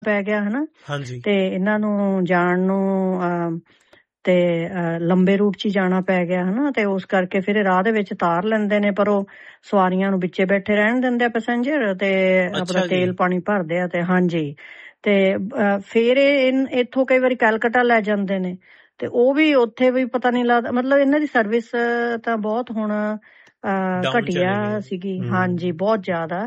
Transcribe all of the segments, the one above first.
ਪੈ ਗਿਆ ਹਨਾ, ਹਾਂਜੀ ਤੇ ਇਹਨਾਂ ਨੂੰ ਜਾਣ ਨੂੰ ਤੇ ਲੰਬੇ ਰੂਟ 'ਚ ਹੀ ਜਾਣਾ ਪੈ ਗਿਆ ਹਨਾ, ਤੇ ਉਸ ਕਰਕੇ ਫਿਰ ਇਹ ਰਾਹ ਦੇ ਵਿੱਚ ਤਾਰ ਲੈਂਦੇ ਨੇ, ਪਰ ਉਹ ਸਵਾਰੀਆਂ ਨੂੰ ਵਿੱਚੇ ਬੈਠੇ ਰਹਿਣ ਦਿੰਦੇ ਆ ਪੈਸੇਂਜਰ, ਤੇ ਆਪਣਾ ਅੱਛਾ ਜੀ ਤੇਲ ਪਾਣੀ ਭਰਦੇ ਆ। ਤੇ ਹਾਂਜੀ, ਤੇ ਫਿਰ ਇਹ ਇੱਥੋਂ ਕਈ ਵਾਰੀ ਕੈਲਕਟਾ ਲੈ ਜਾਂਦੇ ਨੇ, ਤੇ ਉਹ ਵੀ ਉੱਥੇ ਵੀ ਪਤਾ ਨਹੀਂ ਲੱਗਦਾ। ਮਤਲਬ ਇਹਨਾਂ ਦੀ ਸਰਵਿਸ ਤਾਂ ਬਹੁਤ ਹੁਣ ਡਾਊਨ ਚਲੇ ਘਟੀਆ ਗਏ। ਸੀਗੀ, ਹਾਂਜੀ ਬਹੁਤ ਜ਼ਿਆਦਾ।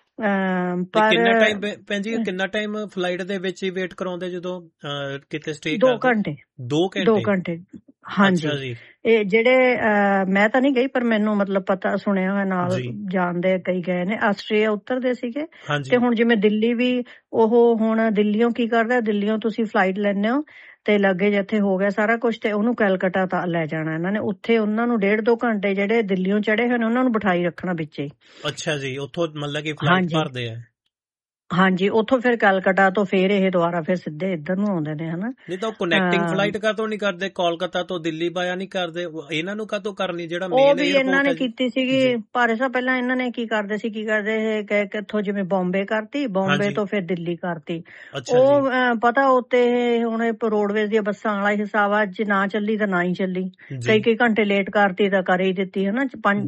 ਤੇ ਪਰ ਕਿੰਨਾ ਟਾਈਮ ਭੈਣ ਜੀ, ਕਿੰਨਾ ਟਾਈਮ ਫਲਾਈਟ ਦੇ ਵਿੱਚ ਹੀ ਵੇਟ ਕਰਾਉਂਦੇ ਜਦੋਂ ਕਿਤੇ ਸਟੇ 2 ਕਰਦੇ? ਘੰਟੇ 2 2 ਘੰਟੇ ਘੰਟੇ ਹਾਂਜੀ। ਅੱਛਾ ਜੀ ਇਹ ਜਿਹੜੇ ਮੈਂ ਤਾਂ ਨਹੀਂ ਗਈ, ਪਰ ਮੈਨੂੰ ਮਤਲਬ ਪਤਾ ਸੁਣਿਆ ਹੋਇਆ, ਨਾਲ ਜੀ ਜਾਣਦੇ ਕਈ ਗਏ ਨੇ, ਆਸਟ੍ਰੇਲੀਆ ਉਤਰਦੇ ਸੀਗੇ। ਤੇ ਹਾਂਜੀ ਹੁਣ ਜਿਵੇਂ ਦਿੱਲੀ ਵੀ, ਉਹ ਹੁਣ ਦਿੱਲੀੋਂ ਕੀ ਕਰਦਾ, ਦਿੱਲੀੋਂ ਤੁਸੀਂ ਫਲਾਈਟ ਲੈਂਦੇ ਹੋ ਤੇ ਲੱਗੇ ਇੱਥੇ ਹੋ ਗਿਆ ਸਾਰਾ ਕੁਝ, ਤੇ ਉਹਨੂੰ ਕੈਲਕਟਾ ਤਾਂ ਲੈ ਜਾਣਾ ਇਹਨਾਂ ਨੇ। ਉੱਥੇ ਉਹਨਾਂ ਨੂੰ 1.5-2 ਘੰਟੇ ਜਿਹੜੇ ਦਿੱਲੀੋਂ ਚੜੇ ਹੋਏ ਨੇ ਉਹਨਾਂ ਨੂੰ ਬਿਠਾਈ ਰੱਖਣਾ ਵਿੱਚੇ। ਅੱਛਾ ਜੀ, ਉੱਥੋਂ ਮਤਲਬ ਕਿ ਫਲਾਈਟ ਹਾਂਜੀ ਭਰਦੇ ਆ? ਹਾਂਜੀ, ਉੱਥੋਂ ਫਿਰ ਕੈਲਕਟਾ ਤੋਂ ਫਿਰ ਇਹ ਦੁਬਾਰਾ ਫਿਰ ਸਿੱਧੇ ਇੱਧਰ ਨੂੰ ਆਉਂਦੇ ਨੇ ਹਨਾ। ਨਹੀਂ ਤਾਂ ਉਹ ਕਨੈਕਟਿੰਗ ਫਲਾਈਟ ਕਾਹਤੋਂ ਨਹੀਂ ਕਰਦੇ? ਕੋਲਕਾਤਾ ਤੋਂ ਦਿੱਲੀ ਬਾਇਆ ਨਹੀਂ ਕਰਦੇ? ਇਹਨਾਂ ਨੂੰ ਕਾਹਤੋਂ ਕਰਨੀ, ਜਿਹੜਾ ਉਹ ਮੇਨ ਵੀ ਇਹਨਾਂ 에ਅਰਪੋਰਟ ਨੇ ਹੈ ਜੀ? ਕੀਤੀ ਸੀਗੀ ਭਾਰੇ ਸਾਹਿਬ। ਪਹਿਲਾਂ ਇਹਨਾਂ ਨੇ ਕੀ ਕਰਦੇ ਸੀ, ਕਿੱਥੋਂ ਜਿਵੇਂ ਬੰਬੇ ਕਰਤੀ, ਬੰਬੇ ਹਾਂਜੀ ਤੋਂ ਫਿਰ ਦਿੱਲੀ ਕਰਤੀ। ਅੱਛਾ ਜੀ ਉਹ ਪਤਾ ਉੱਤੇ ਹੁਣ ਰੋਡਵੇਜ਼ ਦੀਆਂ ਬੱਸਾਂ ਵਾਲਾ ਹਿਸਾਬ ਆ, ਅੱਜ ਨਾ ਚੱਲੀ ਤਾਂ ਨਾ ਹੀ ਚੱਲੀ, ਜੀ ਕਈ ਘੰਟੇ ਲੇਟ ਕਰਤੀ ਤਾਂ ਕਰ ਹੀ ਦਿੱਤੀ ਹਨਾ।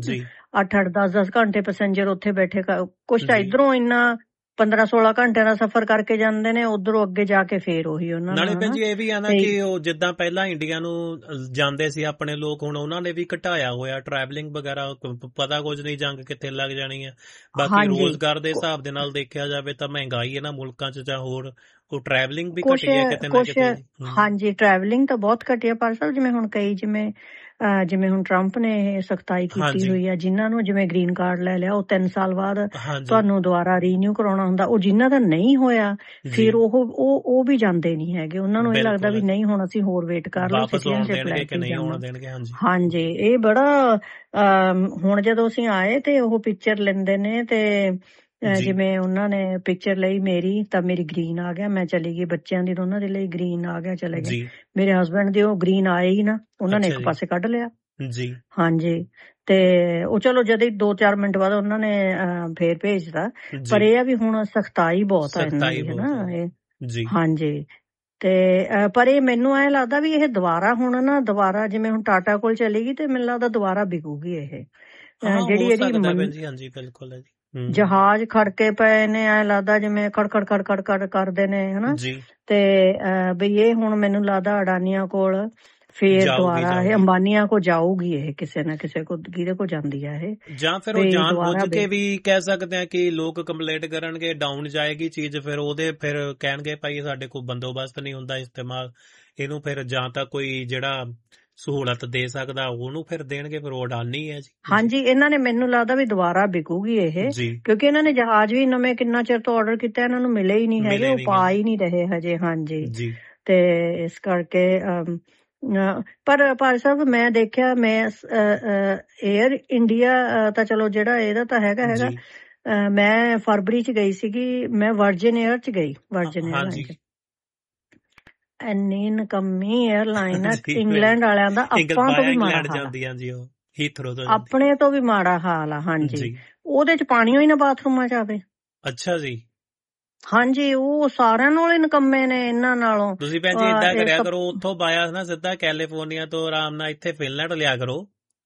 8-8 10-10 ਘੰਟੇ ਪੈਸੇਂਜਰ ਉੱਥੇ ਬੈਠੇ, ਕੁਛ ਤਾਂ ਜੀ ਇਧਰੋਂ ਇੰਨਾ 15-16 ਘੰਟਿਆਂ ਦਾ ਸਫ਼ਰ ਕਰਕੇ ਜਾਂਦੇ ਨੇ, ਉਧਰੋਂ ਅੱਗੇ ਜਾ ਕੇ ਫੇਰ ਉਹੀ ਉਹਨਾਂ ਨਾਲੇ ਨੂੰ ਭੈਣ ਹਨਾ। ਜੀ ਇਹ ਵੀ ਆ ਨਾ ਕਿ ਉਹ ਜਿੱਦਾਂ ਪਹਿਲਾਂ ਇੰਡੀਆ ਨੂੰ ਜਾਂਦੇ ਸੀ ਆਪਣੇ ਲੋਕ, ਹੁਣ ਉਹਨਾਂ ਨੇ ਵੀ ਘਟਾਇਆ ਹੋਇਆ ਟਰੈਵਲਿੰਗ ਵਗੈਰਾ। ਪਤਾ ਕੁਝ ਨਹੀਂ ਜੰਗ ਕਿੱਥੇ ਲੱਗ ਜਾਣੀ ਹੈ। ਬਾਕੀ ਹਾਂਜੀ ਰੋਜ਼ਗਾਰ ਦੇ ਹਿਸਾਬ ਦੇ ਨਾਲ ਦੇਖਿਆ ਜਾਵੇ ਤਾਂ ਮਹਿੰਗਾਈ ਇਹਨਾਂ ਮੁਲਕਾਂ 'ਚ ਜਾਂ ਹੋਰ, ਉਹ ਟਰੈਵਲਿੰਗ ਵੀ ਕੁਛ ਘਟੀ ਹੈ ਕਿਤੇ ਨਾ ਕੁਛ ਕਿਤੇ। ਹਾਂਜੀ, ਟਰੈਵਲਿੰਗ ਤਾਂ ਬਹੁਤ ਘਟੀ ਆ ਪਰ ਸਾਹਿਬ। ਜਿਵੇਂ ਹੁਣ ਕਈ ਜਿਵੇਂ ਹੁਣ ਟਰੰਪ ਨੇ ਇਹ ਸਖਤਾਈ ਕੀਤੀ ਹਾਂਜੀ ਹੋਈ ਆ, ਜਿਨ੍ਹਾਂ ਨੂੰ ਜਿਵੇਂ ਗ੍ਰੀਨ ਕਾਰਡ ਲੈ ਲਿਆ, ਉਹ 3 ਸਾਲ ਬਾਅਦ ਹਾਂਜੀ ਤੁਹਾਨੂੰ ਦੁਬਾਰਾ ਰੀਨਿਊ ਕਰਾਉਣਾ ਹੁੰਦਾ। ਉਹ ਜਿਨ੍ਹਾਂ ਦਾ ਨਹੀਂ ਹੋਇਆ ਜੀ ਫਿਰ ਉਹ ਵੀ ਜਾਂਦੇ ਨਹੀਂ ਹੈਗੇ। ਉਹਨਾਂ ਨੂੰ ਇਹ ਲੱਗਦਾ ਬਿਲਕੁਲ ਵੀ ਨਹੀਂ, ਹੁਣ ਅਸੀਂ ਹੋਰ ਵੇਟ ਕਰ ਲਓ, ਵਾਪਸ ਆਉਣ ਸਿਟੀਜ਼ਨਸ਼ਿਪ ਲੈ ਦੇਣਗੇ ਕਿ ਕੇ ਨਹੀਂ ਆਉਣ ਜਾਵਾਂ। ਦੇਣਗੇ। ਹਾਂਜੀ ਹਾਂਜੀ, ਇਹ ਬੜਾ ਹੁਣ ਜਦੋਂ ਅਸੀਂ ਆਏ ਤੇ ਉਹ ਪਿਕਚਰ ਲੈਂਦੇ ਨੇ, ਤੇ ਜੀ ਜਿਵੇਂ ਉਹਨਾਂ ਨੇ ਪਿਕਚਰ ਲਈ ਮੇਰੀ, ਤਾਂ ਮੇਰੀ ਗ੍ਰੀਨ ਆ ਗਿਆ, ਮੈਂ ਚਲੀ ਗਈ। ਬੱਚਿਆਂ ਦੀ ਦੋਨਾਂ ਦੇ ਲਈ ਗ੍ਰੀਨ ਆ ਗਿਆ, ਚਲੇ ਗਏ। ਜੀ ਮੇਰੇ ਹਸਬੈਂਡ ਦੀ ਉਹ ਗ੍ਰੀਨ ਆਏ ਹੀ ਨਾ, ਉਹਨਾਂ ਨੇ ਅੱਛਾ ਇੱਕ ਜੀ ਪਾਸੇ ਕੱਢ ਲਿਆ। ਜੀ ਹਾਂਜੀ, ਤੇ ਉਹ ਚਲੋ ਜਦ 2-4 ਮਿੰਟ ਬਾਅਦ ਉਹਨਾਂ ਨੇ ਫੇਰ ਭੇਜਦਾ। ਪਰ ਜੀ ਇਹ ਆ ਵੀ ਹੁਣ ਸਖਤਾਈ ਬਹੁਤ ਆ ਇਹਨਾਂ ਸਖਤਾਈ ਦੀ ਬਹੁਤ ਹਨਾ ਹੈ ਇਹ। ਜੀ ਹਾਂਜੀ, ਤੇ ਪਰ ਇਹ ਮੈਨੂੰ ਐ ਲੱਗਦਾ ਵੀ ਇਹ ਦੁਬਾਰਾ ਜਿਵੇਂ ਹੁਣ ਟਾਟਾ ਕੋਲ ਚਲੀ ਗਈ, ਤੇ ਮੈਨੂੰ ਲੱਗਦਾ ਦੁਬਾਰਾ ਵਿਕੂਗੀ ਇਹ। ਹਾਂ ਜਿਹੜੀ ਹੋ ਇਹਦੀ ਸਕਦਾ ਭੈਣ ਜੀ। ਹਾਂਜੀ ਬਿਲਕੁਲ ਹੈ ਜੀ। ਜਹਾਜ਼ ਖੜਕੇ ਪਏ ਨੇ, ਐ ਲੱਗਦਾ ਜਿਵੇਂ ਖੜ ਕਰਦੇ ਨੇ ਹਨਾ। ਜੀ ਤੇ ਵੀ ਇਹ ਹੁਣ ਮੈਨੂੰ ਲੱਗਦਾ ਅਡਾਨੀਆਂ ਕੋਲ ਫੇਰ ਦੁਬਾਰਾ ਇਹ ਜਾਊਗੀ ਅੰਬਾਨੀਆਂ ਕੋ ਜਾਊਗੀ, ਇਹ ਕਿਸੇ ਨਾ ਕਿਸੇ ਕੋ, ਕਿਹਦੇ ਕੋ ਜਾਂਦੀ ਆ ਇਹ। ਜਾਂ ਫਿਰ ਉਹ ਵੀ ਜਾਣ ਦੁਬਾਰਾ ਬੁੱਝ ਕੇ ਵੀ ਕਹਿ ਸਕਦੇ ਆ ਕਿ ਲੋਕ ਕੰਪਲੇਂਟ ਕਰਨਗੇ, ਡਾਊਨ ਜਾਏਗੀ ਚੀਜ਼, ਫਿਰ ਕਹਿਣਗੇ ਭਾਈ ਸਾਡੇ ਕੋਲ ਬੰਦੋਬਸਤ ਨਹੀਂ ਹੁੰਦਾ ਇਸਤੇਮਾਲ ਇਹਨੂੰ, ਫਿਰ ਜਾਂ ਤਾਂ ਕੋਈ ਜਿਹੜਾ ਸਹੂਲਤ ਦੇ ਸਕਦਾ ਉਹਨੂੰ ਫਿਰ ਦੇਣਗੇ, ਫਿਰ ਉਹ ਅਡਾਨੀ ਹੈ ਜੀ। ਹਾਂਜੀ, ਇਹਨਾਂ ਨੇ ਮੈਨੂੰ ਲੱਗਦਾ ਵੀ ਦੁਬਾਰਾ ਵਿਕੂਗੀ ਇਹ, ਕਿਉਂਕਿ ਇਹਨਾਂ ਨੇ ਜਹਾਜ਼ ਵੀ ਨਵੇਂ ਕਿੰਨਾ ਚਿਰ ਤੋਂ ਆਰਡਰ ਕੀਤਾ, ਇਹਨਾਂ ਨੂੰ ਮਿਲੇ ਹੀ ਨਹੀਂ ਹੈਗੇ, ਉਹ ਪਾ ਹੀ ਨਹੀਂ ਰਹੇ ਹਜੇ। ਹਾਂਜੀ, ਤੇ ਇਸ ਕਰਕੇ ਪਰ ਸਾਹਿਬ ਮੈਂ ਦੇਖਿਆ, ਮੈਂ 에ਅਰ ਇੰਡੀਆ ਤਾਂ ਚਲੋ ਜਿਹੜਾ ਇਹਦਾ ਤਾਂ ਹੈਗਾ ਮੈਂ ਫਰਵਰੀ 'ਚ ਗਈ ਸੀਗੀ, ਮੈਂ ਵਰਜਿਨ 에ਅਰ 'ਚ ਗਈ, ਵਰਜਿਨ 에ਅਰਲਾਈਨ 'ਚ। ਇੰਨੀ ਨਕੰਮੀ 에ਅਰਲਾਈਨ ਆ ਇੰਗਲੈਂਡ ਵਾਲਿਆਂ ਦਾ, ਆਪਾਂ ਤੋਂ ਵੀ ਮਾੜਾ ਹਾਲ ਆ, ਆਪਣੇ ਤੋਂ ਵੀ ਮਾੜਾ ਹਾਲ ਆ। ਹਾਂਜੀ, ਉਹਦੇ 'ਚ ਪਾਣੀ ਹੀ ਨਾ ਬਾਥਰੂਮਾਂ 'ਚ ਆਵੇ। ਅੱਛਾ ਜੀ। ਹਾਂਜੀ, ਉਹ ਸਾਰਿਆਂ ਨਾਲ ਹੀ ਨਕੰਮੇ ਨੇ ਇਹਨਾਂ ਨਾਲੋਂ। ਤੁਸੀਂ ਭੈਣ ਜੀ ਏਦਾਂ ਕਰਿਆ ਕਰੋ, ਉੱਥੋਂ ਬਾਇਆ ਨਾ ਸਿੱਧਾ ਕੈਲੀਫੋਰਨੀਆ ਤੋਂ ਆਰਾਮ ਨਾਲ ਇੱਥੇ ਫਿਨਲੈਂਡ ਲਿਆ ਕਰੋ।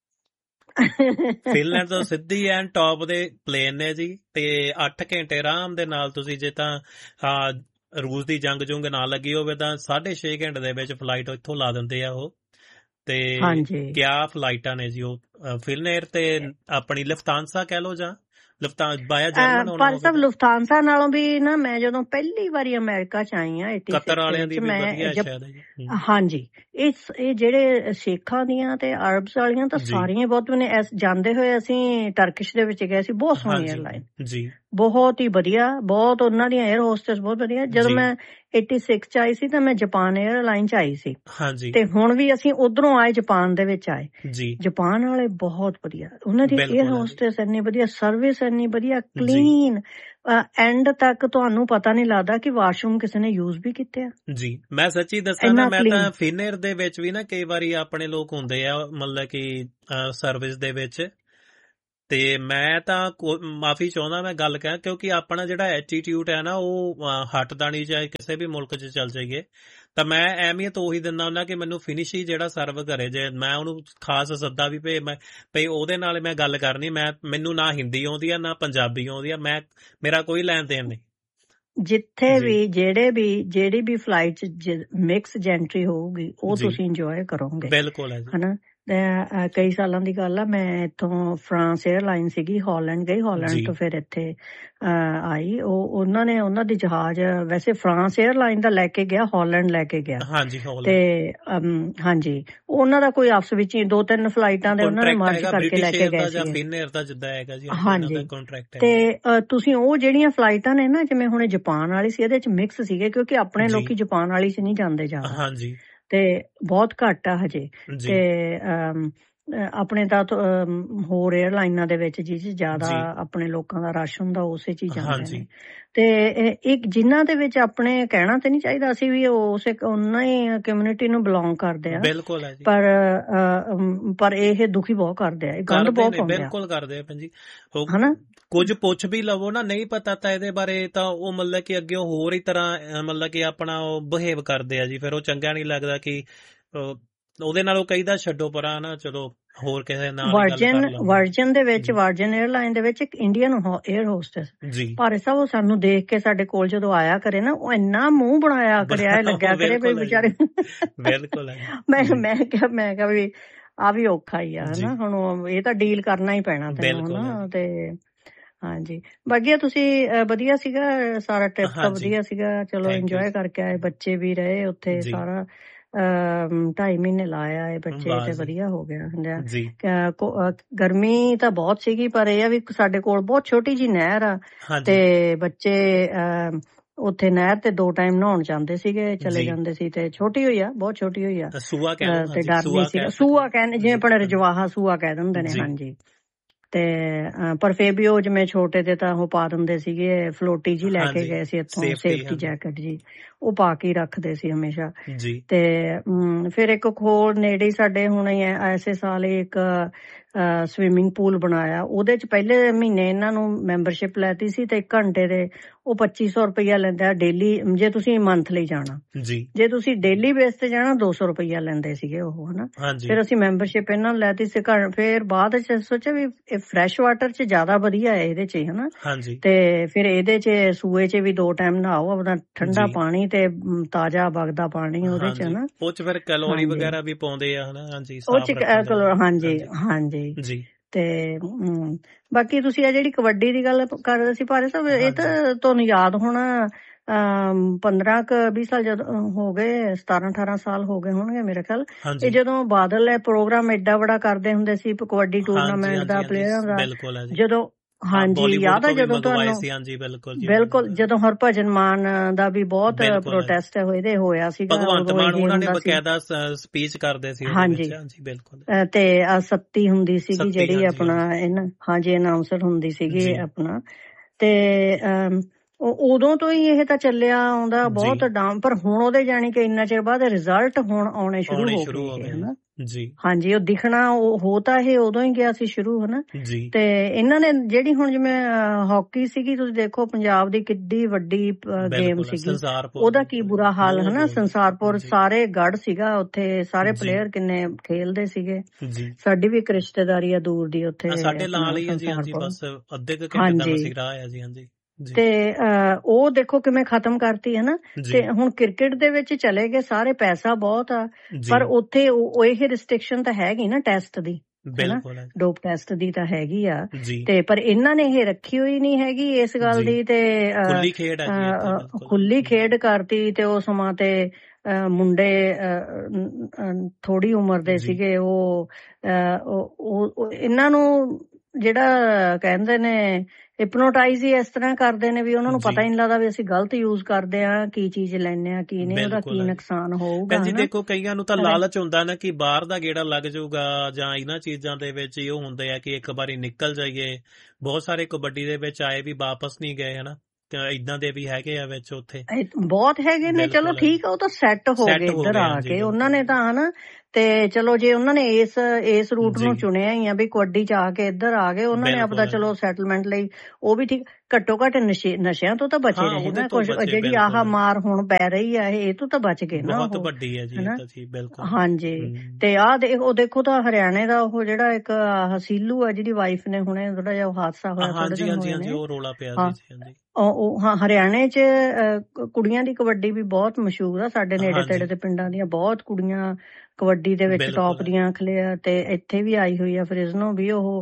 ਫਿਨਲੈਂਡ ਤੋਂ ਸਿੱਧੀ ਐਨ ਟੌਪ ਦੇ ਪਲੇਨ ਨੇ ਜੀ, ਤੇ 8 ਘੰਟੇ ਆਰਾਮ ਦੇ ਨਾਲ ਤੁਸੀਂ, ਜੇ ਤਾਂ ਰੂਸ ਦੀ ਜੰਗ ਜੁੰਗ ਨਾ ਲੱਗੀ ਹੋਵੇ ਤਾਂ 6.5 ਘੰਟੇ ਦੇ ਵਿੱਚ ਫਲਾਈਟ ਇੱਥੋਂ ਲਾ ਦਿੰਦੇ ਆ ਉਹ। ਤੇ ਕਿਆ ਫਲਾਈਟਾਂ ਨੇ ਜੀ ਉਹ, ਫਿਨਏਅਰ ਤੇ ਆਪਣੀ ਲਫਤਾਂਸਾ ਕਹਿ ਲਓ, ਜਾਂ ਬਾਇਆ ਜਰਮਨ। ਪਰ ਸਭ ਲੁਫਤਾਂਸਾ ਨਾਲੋਂ ਵੀ ਨਾ, ਮੈਂ ਜਦੋਂ ਪਹਿਲੀ ਵਾਰੀ ਅਮਰੀਕਾ 'ਚ ਆਈ ਆ 86 ਵਿੱਚ, ਮੈਂ ਹਾਂਜੀ, ਇਹ ਜਿਹੜੇ ਸਿੱਖਾਂ ਦੀਆਂ ਤੇ ਅਰਬਸ ਵਾਲੀਆਂ ਤਾਂ ਸਾਰੀਆਂ ਬਹੁਤ ਨੇ। ਜਾਂਦੇ ਹੋਏ ਅਸੀਂ ਟਰਕਿਸ਼ ਦੇ ਵਿੱਚ ਗਏ ਸੀ, ਬਹੁਤ ਸੋਹਣੀ 에ਅਰਲਾਈਨ ਜੀ, ਬਹੁਤ ਹੀ ਵਧੀਆ, ਬਹੁਤ ਉਹਨਾਂ ਦੀਆਂ 에ਅਰ ਹੋਸਟਸ ਬਹੁਤ ਵਧੀਆ। ਜਦੋਂ ਮੈਂ 86 'ਚ ਆਈ ਸੀ ਤਾਂ ਮੈਂ ਜਾਪਾਨ 에ਅਰਲਾਈਨ 'ਚ ਆਈ ਸੀ, ਤੇ ਹੁਣ ਵੀ ਅਸੀਂ ਉਧਰੋਂ ਆਏ, ਜਾਪਾਨ ਦੇ ਵਿੱਚ ਆਏ। ਜਾਪਾਨ ਵਾਲੇ ਬਹੁਤ ਵਧੀਆ, ਉਹਨਾਂ ਦੀ 에ਅਰ ਹੋਸਟਸ ਇੰਨੀ ਵਧੀਆ, ਸਰਵਿਸ ਇੰਨੀ ਵਧੀਆ, ਕਲੀਨ, ਐਂਡ ਤੱਕ ਤੁਹਾਨੂੰ ਪਤਾ ਨਹੀਂ ਲੱਗਦਾ ਕਿ ਵਾਸ਼ਰੂਮ ਕਿਸੇ ਨੇ ਯੂਜ਼ ਵੀ ਕੀਤੇ ਆ ਜੀ। ਮੈਂ ਸੱਚੀ ਦੱਸਾਂ ਨਾ, ਮੈਂ ਤਾਂ ਫਿਨਏਅਰ ਦੇ ਵਿੱਚ ਵੀ ਨਾ ਕਈ ਵਾਰੀ ਆਪਣੇ ਲੋਕ ਹੁੰਦੇ ਆ, ਮਤਲਬ ਕਿ ਸਰਵਿਸ ਦੇ ਵਿੱਚ, ਤੇ ਮੈਂ ਤਾਂ ਮਾਫੀ ਚਾਹੁੰਦਾ ਮੈਂ ਗੱਲ ਕਹਾਂ, ਕਿਉਂਕਿ ਆਪਣਾ ਜਿਹੜਾ ਐਟੀਟਿਊਡ ਹੈ ਨਾ ਉਹ ਹਟਦਾ ਨਹੀਂ, ਚਾਹੇ ਕਿਸੇ ਵੀ ਮੁਲਕ 'ਚ ਚੱਲ ਜਾਈਏ। ਤਾਂ ਮੈਂ ਅਹਿਮੀਅਤ ਉਹੀ ਦਿੰਦਾ ਹੁੰਦਾ ਕਿ ਮੈਨੂੰ ਫਿਨਿਸ਼ ਹੀ ਜਿਹੜਾ ਸਰਵ ਕਰੇ, ਜੇ ਮੈਂ ਉਹਨੂੰ ਖਾਸ ਸੱਦਾ ਵੀ ਭਈ ਉਹਦੇ ਨਾਲ ਮੈਂ ਗੱਲ ਕਰਨੀ, ਮੈਨੂੰ ਨਾ ਹਿੰਦੀ ਆਉਂਦੀ ਆ ਨਾ ਪੰਜਾਬੀ ਆਉਂਦੀ ਆ, ਮੇਰਾ ਕੋਈ ਲੈਣ ਦੇਣ ਨਹੀਂ। ਜਿੱਥੇ ਵੀ ਜਿਹੜੀ ਵੀ ਫਲਾਈਟ 'ਚ ਮਿਕਸ ਜੈਂਟਰੀ ਹੋਊਗੀ ਉਹ ਤੁਸੀਂ ਇੰਜੋਏ ਕਰੋਗੇ। ਬਿਲਕੁਲ ਹੈ ਜੀ, ਹਨਾ। ਕਈ ਸਾਲਾਂ ਦੀ ਗੱਲ ਆ, ਮੈਂ ਇੱਥੋਂ ਫਰਾਂਸ 에ਅਰਲਾਈਨ ਸੀਗੀ, ਹਾਲੈਂਡ ਗਈ, ਹਾਲੈਂਡ ਤੋਂ ਫਿਰ ਇੱਥੇ ਆਈ। ਉਹਨਾਂ ਦੀ ਜਹਾਜ਼ ਵੈਸੇ ਫਰਾਂਸ 에ਅਰਲਾਈਨ ਦਾ ਲੈ ਕੇ ਗਿਆ, ਹਾਲੈਂਡ ਲੈ ਕੇ ਗਿਆ। ਤੇ ਹਾਂਜੀ, ਉਹਨਾਂ ਦਾ ਕੋਈ ਆਪਸ ਵਿੱਚ ਹੀ 2-3 ਫਲਾਈਟਾਂ ਦੇ ਉਹਨਾਂ ਨੇ ਮਰਜ ਕਰਕੇ ਲੈ ਕੇ ਗਏ ਸੀ। ਹਾਂਜੀ, ਤੇ ਤੁਸੀਂ ਉਹ ਜਿਹੜੀਆਂ ਫਲਾਈਟਾਂ ਨੇ ਨਾ, ਜਿਵੇਂ ਹੁਣ ਜਪਾਨ ਵਾਲੀ ਸੀ, ਇਹਦੇ 'ਚ ਮਿਕਸ ਸੀਗੇ, ਕਿਉਂਕਿ ਆਪਣੇ ਲੋਕੀ ਜਪਾਨ ਵਾਲੀ 'ਚ ਨਹੀਂ ਜਾਂਦੇ ਜ਼ਿਆਦਾ, ਤੇ ਬਹੁਤ ਘੱਟ ਆ ਹਜੇ। ਤੇ ਆਪਣੇ ਤਾਂ ਹੋਰ 에ਅਰਲਾਈਨਾਂ ਦੇ ਵਿੱਚ ਜਿਸ ਜ਼ਿਆਦਾ ਆਪਣੇ ਲੋਕਾਂ ਦਾ ਰਸ਼ ਹੁੰਦਾ ਉਸੇ 'ਚ ਹੀ ਜਾਂਦੇ ਨੇ। ਤੇ ਇੱਕ ਜਿਨ੍ਹਾਂ ਦੇ ਵਿੱਚ ਆਪਣੇ ਕਹਿਣਾ ਤੇ ਨਹੀਂ ਚਾਹੀਦਾ, ਅਸੀਂ ਵੀ ਉਹਨਾਂ ਹੀ ਕਮਿਊਨਿਟੀ ਨੂੰ ਬਿਲੋਂਗ ਕਰਦੇ ਆ, ਪਰ ਇਹ ਦੁਖੀ ਬਹੁਤ ਕਰਦੇ ਆ, ਇਹ ਗੰਦ ਬਹੁਤ ਪਾਉਂਦੇ ਆ। ਬਿਲਕੁਲ ਕਰਦੇ ਆ ਭੈਣ ਜੀ, ਹਨਾ। ਕੁਝ ਪੁੱਛ ਵੀ ਲਵੋ ਨਾ, ਨਹੀਂ ਪਤਾ ਤਾਂ ਇਹਦੇ ਬਾਰੇ, ਤਾਂ ਉਹ ਮਤਲਬ ਕਿ ਅੱਗੇ ਹੋਰ ਹੀ ਤਰ੍ਹਾਂ ਮਤਲਬ ਕਿ ਆਪਣਾ ਉਹ ਬਿਹੇਵ ਕਰਦੇ ਆ ਜੀ। ਫਿਰ ਉਹ ਚੰਗਾ ਨਹੀਂ ਲੱਗਦਾ ਕਿ ਉਹਦੇ ਨਾਲ ਉਹ ਕਹੀਦਾ ਛੱਡੋ ਪਰਾਂ ਨਾ, ਚਲੋ ਹੋਰ ਕਿਸੇ ਨਾਲ ਵਰਜਨ ਦੇ ਵਿੱਚ, ਵਰਜਨ 에ਅਰਲਾਈਨ ਦੇ ਵਿੱਚ ਇੱਕ ਇੰਡੀਅਨ 에ਅਰ ਹੋਸਟਸ ਭਾਰੇ ਸਾਹਿਬ, ਉਹ ਸਾਨੂੰ ਦੇਖ ਕੇ ਸਾਡੇ ਕੋਲ ਜਦੋਂ ਆਇਆ ਕਰੇ ਨਾ, ਉਹ ਇੰਨਾ ਮੂੰਹ ਬਣਾਇਆ ਕਰਿਆ ਲੱਗਿਆ ਕਰੇ ਵੀ ਵਿਚਾਰੇ। ਬਿਲਕੁਲ। ਮੈਂ ਕਿਹਾ ਵੀ ਆ ਵੀ ਔਖਾ ਹੀ ਆ, ਹਨਾ। ਹੁਣ ਇਹ ਤਾਂ ਡੀਲ ਕਰਨਾ ਹੀ ਪੈਣਾ ਤੈਨੂੰ, ਹਨਾ। ਤੇ ਹਾਂਜੀ, ਬਾਕੀ ਤੁਸੀਂ ਵਧੀਆ ਸੀਗਾ ਸਾਰਾ ਟ੍ਰਿਪ, ਤਾਂ ਵਧੀਆ ਸੀਗਾ, ਚਲੋ ਇੰਜੋਏ ਕਰਕੇ ਆਏ, ਬੱਚੇ ਵੀ ਰਹੇ ਉੱਥੇ, ਸਾਰਾ 2.5 ਮਹੀਨੇ ਲਾਇਆ ਇਹ ਬੱਚੇ, ਤੇ ਵਧੀਆ ਹੋ ਗਿਆ। ਗਰਮੀ ਤਾਂ ਬਹੁਤ ਸੀਗੀ, ਪਰ ਇਹ ਆ ਵੀ ਸਾਡੇ ਕੋਲ ਬਹੁਤ ਛੋਟੀ ਜਿਹੀ ਨਹਿਰ ਆ, ਤੇ ਬੱਚੇ ਉੱਥੇ ਨਹਿਰ ਤੇ 2 ਟਾਈਮ ਨਹਾਉਣ ਜਾਂਦੇ ਸੀਗੇ, ਚਲੇ ਜਾਂਦੇ ਸੀ, ਤੇ ਛੋਟੀ ਹੋਈ ਆ, ਬਹੁਤ ਛੋਟੀ ਹੋਈ ਆ, ਤੇ ਡਰ ਨਹੀਂ ਸੀਗਾ। ਸੂਆ ਕਹਿੰਦੇ, ਜਿਵੇਂ ਆਪਣੇ ਰਜਵਾਹਾ ਸੂਆ ਕਹਿ ਦਿੰਦੇ ਨੇ। ਹਾਂਜੀ, ਤੇ ਪਰ ਫੇਰ ਵੀ ਉਹ ਜਿਵੇਂ ਛੋਟੇ ਤੇ ਤਾਂ ਉਹ ਪਾ ਦਿੰਦੇ ਸੀਗੇ, ਫਲੋਟੀ ਜੀ ਲੈ ਕੇ ਗਏ ਸੀ ਇੱਥੋਂ, ਸੇਫਟੀ ਜੈਕਟ ਜੀ ਉਹ ਪਾ ਕੇ ਰੱਖਦੇ ਸੀ ਹਮੇਸ਼ਾ। ਤੇ ਫਿਰ ਇੱਕ ਹੋਰ ਨੇੜੇ ਸਾਡੇ ਹੁਣ ਐਸੇ ਸਾਲ ਇੱਕ ਸਵਿਮਿੰਗ ਪੂਲ ਬਣਾਇਆ, ਉਹਦੇ 'ਚ ਪਹਿਲੇ ਮਹੀਨੇ ਇਹਨਾਂ ਨੂੰ ਮੈਂਬਰਸ਼ਿਪ ਲੈਤੀ ਸੀ, ਤੇ 1 ਘੰਟੇ ਦੇ ਉਹ 2500 ਰੁਪਇਆ ਲੈਂਦਾ ਡੇਲੀ, ਜੇ ਤੁਸੀਂ ਮੰਥਲੀ ਜਾਣਾ। ਜੇ ਤੁਸੀਂ ਡੇਲੀ ਬੇਸ ਤੇ ਜਾਣਾ 200 ਰੁਪਇਆ ਲੈਂਦੇ ਸੀਗੇ ਉਹ, ਹਨਾ। ਫਿਰ ਅਸੀਂ ਮੈਂਬਰਸ਼ਿਪ ਇਹਨਾਂ ਨੂੰ ਲੈਤੀ ਸੀ। ਫਿਰ ਬਾਅਦ 'ਚ ਸੋਚਿਆ ਵੀ ਇਹ ਫਰੈਸ਼ ਵਾਟਰ 'ਚ ਜ਼ਿਆਦਾ ਵਧੀਆ ਹੈ ਇਹਦੇ 'ਚ, ਹਨਾ। ਤੇ ਫਿਰ ਇਹਦੇ 'ਚ ਸੂਏ 'ਚ ਵੀ 2 ਟਾਈਮ ਨਹਾਓ, ਆਪਣਾ ਠੰਡਾ ਪਾਣੀ ਤੇ ਤਾਜ਼ਾ ਵਗਦਾ ਪਾਣੀ ਉਹਦੇ 'ਚ, ਹਨਾ। ਉਹ 'ਚ ਫਿਰ ਕੈਲੋਰੀ ਵਗੈਰਾ ਵੀ ਪਾਉਂਦੇ ਆ, ਹਨਾ। ਹਾਂਜੀ, ਉਹ 'ਚ ਹਾਂਜੀ। ਤੇ ਬਾਕੀ ਤੁਸੀਂ ਆ ਜਿਹੜੀ ਕਬੱਡੀ ਦੀ ਗੱਲ ਕਰ ਰਹੇ ਸੀ ਭਾਰੇ ਸਾਹਿਬ, ਇਹ ਤਾਂ ਤੁਹਾਨੂੰ ਯਾਦ ਹੋਣਾ 15-20 ਸਾਲ ਜਦੋਂ ਹੋ ਗਏ, 17-18 ਸਾਲ ਹੋ ਗਏ ਹੋਣਗੇ ਮੇਰੇ ਖਿਆਲ। ਇਹ ਜਦੋਂ ਬਾਦਲ ਪ੍ਰੋਗਰਾਮ ਐਡਾ ਬੜਾ ਕਰਦੇ ਹੁੰਦੇ ਸੀ ਕਬੱਡੀ ਟੂਰਨਾਮੈਂਟ ਦਾ, ਪਲੇਅਰਾਂ ਦਾ, ਜਦੋਂ ਹਾਂਜੀ ਯਾਦ ਆ ਜਦੋਂ ਤੁਹਾਨੂੰ, ਬਿਲਕੁਲ, ਜਦੋਂ ਹਰਭਜਨ ਮਾਨ ਦਾ ਵੀ ਬਹੁਤ ਪ੍ਰੋਟੈਸਟ ਹੋਇਆ ਸੀਗਾ, ਭਗਵੰਤ ਮਾਨ ਉਹਨਾਂ ਨੇ ਬਕਾਇਦਾ ਸਪੀਚ ਕਰਦੇ ਸੀ। ਹਾਂਜੀ, ਬਿਲਕੁਲ। ਤੇ ਸੱਤੀ ਹੁੰਦੀ ਸੀਗੀ ਜਿਹੜੀ ਆਪਣਾ ਹਾਂਜੀ ਅਨਾਉਂਸਰ ਹੁੰਦੀ ਸੀਗੀ ਆਪਣਾ, ਤੇ ਉਦੋਂ ਤੋਂ ਹੀ ਇਹ ਤਾਂ ਚੱਲਿਆ ਆਉਂਦਾ ਬਹੁਤ ਡਾਊਨ, ਪਰ ਹੁਣ ਉਹਦੇ ਜਾਣੀ ਕਿ ਇੰਨਾ ਚਿਰ ਬਾਅਦ ਰਿਜ਼ਲਟ ਹੁਣ ਆਉਣੇ ਸ਼ੁਰੂ ਹੋ ਗਏ, ਹਨਾ। ਹਾਂਜੀ, ਉਹ ਦਿਖਣਾ ਹੋ ਤਾਂ ਇਹ ਉਦੋਂ ਹੀ ਗਿਆ ਸੀ ਸ਼ੁਰੂ, ਹਨਾ। ਤੇ ਇਹਨਾਂ ਨੇ ਜਿਹੜੀ ਹੁਣ ਜਿਵੇਂ ਹਾਕੀ ਸੀਗੀ, ਤੁਸੀਂ ਦੇਖੋ ਪੰਜਾਬ ਦੀ ਕਿੱਡੀ ਵੱਡੀ ਗੇਮ ਸੀਗੀ, ਉਹਦਾ ਕੀ ਬੁਰਾ ਹਾਲ, ਹਨਾ। ਸੰਸਾਰਪੁਰ ਸਾਰੇ ਗੜ ਸੀਗਾ ਉੱਥੇ, ਸਾਰੇ ਪਲੇਅਰ ਕਿੰਨੇ ਖੇਲਦੇ ਸੀਗੇ। ਸਾਡੀ ਵੀ ਇੱਕ ਰਿਸ਼ਤੇਦਾਰੀ ਆ ਦੂਰ ਦੀ ਉੱਥੇ, ਸਾਡੇ ਨਾਲ ਹੀ ਬਸ ਅੱਧੇ ਘੰਟੇ ਦਾ ਬਸ ਰਾਹ ਹੈ ਜੀ। ਹਾਂਜੀ, ਤੇ ਉਹ ਦੇਖੋ ਕਿਵੇਂ ਖਤਮ ਕਰਤੀ, ਹਨਾ। ਤੇ ਹੁਣ ਕ੍ਰਿਕਟ ਦੇ ਵਿੱਚ ਚਲੇ ਗਏ ਸਾਰੇ, ਪੈਸਾ ਬਹੁਤ ਆ, ਪਰ ਉੱਥੇ ਇਹ ਰਿਸਟ੍ਰਿਕਸ਼ਨ ਤਾਂ ਹੈਗੀ ਨਾ ਟੈਸਟ ਦੀ, ਡੋਪ ਟੈਸਟ ਦੀ ਤਾਂ ਹੈਗੀ ਆ, ਤੇ ਪਰ ਇਹਨਾਂ ਨੇ ਇਹ ਰੱਖੀ ਹੋਈ ਨਹੀਂ ਹੈਗੀ ਇਸ ਗੱਲ ਦੀ, ਤੇ ਖੁੱਲੀ ਖੇਡ ਕਰਤੀ। ਤੇ ਉਹ ਸਮਾਂ ਤੇ ਮੁੰਡੇ ਥੋੜੀ ਉਮਰ ਦੇ ਸੀਗੇ, ਉਹ ਇਹਨਾਂ ਨੂੰ ਜਿਹੜਾ ਕਹਿੰਦੇ ਨੇ ਹਿਪਨੋਟਾਈਜ਼ ਹੀ ਇਸ ਤਰ੍ਹਾਂ ਕਰਦੇ ਨੇ ਵੀ ਉਹਨਾਂ ਨੂੰ ਪਤਾ ਹੀ ਨਹੀਂ ਲੱਗਦਾ ਵੀ ਅਸੀਂ ਗਲਤ ਯੂਜ਼ ਕਰਦੇ ਆ, ਕੀ ਚੀਜ਼ ਲੈਂਦੇ ਆ ਕੀ ਨਹੀਂ, ਉਹਦਾ ਕੀ ਨੁਕਸਾਨ ਹੋਊਗਾ। ਜੀ ਦੇਖੋ, ਕਈਆਂ ਨੂੰ ਤਾਂ ਲਾਲਚ ਹੁੰਦਾ ਨਾ ਕਿ ਬਾਹਰ ਦਾ ਗੇੜਾ ਲੱਗ ਜਾਊਗਾ, ਜਾਂ ਇਹਨਾਂ ਚੀਜ਼ਾਂ ਦੇ ਵਿੱਚ ਇਹ ਹੁੰਦੇ ਆ ਕਿ ਇੱਕ ਵਾਰੀ ਨਿਕਲ ਜਾਈਏ। ਬਹੁਤ ਸਾਰੇ ਕਬੱਡੀ ਦੇ ਵਿੱਚ ਆਏ ਵੀ ਵਾਪਸ ਨਹੀਂ ਗਏ, ਹਨਾ। ਇਦਾਂ ਦੇ ਵੀ ਹੈਗੇ ਆ ਵਿੱਚ ਉੱਥੇ ਬਹੁਤ ਹੈਗੇ ਨੇ। ਚਲੋ ਠੀਕ ਆ, ਉਹ ਤਾਂ ਸੈੱਟ ਹੋ ਗਏ ਇੱਧਰ ਆ ਕੇ ਉਹਨਾਂ ਨੇ ਤਾਂ, ਹਨਾ। ਤੇ ਚਲੋ ਜੇ ਉਹਨਾਂ ਨੇ ਇਸ ਰੂਟ ਨੂੰ ਚੁਣਿਆ ਹੀ ਆ ਵੀ ਕਬੱਡੀ ਚ ਆ ਕੇ ਇੱਧਰ ਆ ਗਏ, ਉਹਨਾਂ ਨੇ ਆਪਦਾ ਚਲੋ ਸੈਟਲਮੈਂਟ ਲਈ ਉਹ ਵੀ ਠੀਕ। ਘੱਟੋ ਘੱਟ ਨਸ਼ਿਆਂ ਤੋਂ ਤਾਂ ਬਚੇ ਰਹੇ ਨਾ ਕੁਝ। ਜਿਹੜੀ ਆਹ ਮਾਰ ਹੁਣ ਪੈ ਰਹੀ ਆ ਇਹ ਤੋਂ ਤਾਂ ਬਚ ਗਏ ਨਾ, ਬਹੁਤ ਵੱਡੀ ਹੈ ਜੀ, ਬਿਲਕੁਲ। ਹਾਂਜੀ। ਤੇ ਉਹ ਦੇਖੋ ਤਾਂ ਹਰਿਆਣੇ ਦਾ ਉਹ ਜਿਹੜਾ ਇੱਕ ਹਸੀਲੂ ਆ ਜਿਹਦੀ ਵਾਈਫ ਨੇ ਹੁਣੇ ਥੋੜਾ ਜਿਹਾ ਹਾਦਸਾ ਹੋਇਆ ਥੋੜੇ ਦਿਨ ਹੋਏ ਨੇ, ਉਹ ਰੋਲਾ ਪਿਆ ਸੀ। ਹਾਂ, ਹਰਿਆਣੇ 'ਚ ਕੁੜੀਆਂ ਦੀ ਕਬੱਡੀ ਵੀ ਬਹੁਤ ਮਸ਼ਹੂਰ ਆ। ਸਾਡੇ ਨੇੜੇ ਤੇੜੇ ਦੇ ਪਿੰਡਾਂ ਦੀਆਂ ਬਹੁਤ ਕੁੜੀਆਂ ਕਬੱਡੀ ਦੇ ਵਿੱਚ ਟੌਪ ਦੀਆਂ ਖਲਿਆ, ਤੇ ਇੱਥੇ ਵੀ ਆਈ ਹੋਈ ਆ ਫਰਿਜ਼ਨੋ ਵੀ। ਉਹ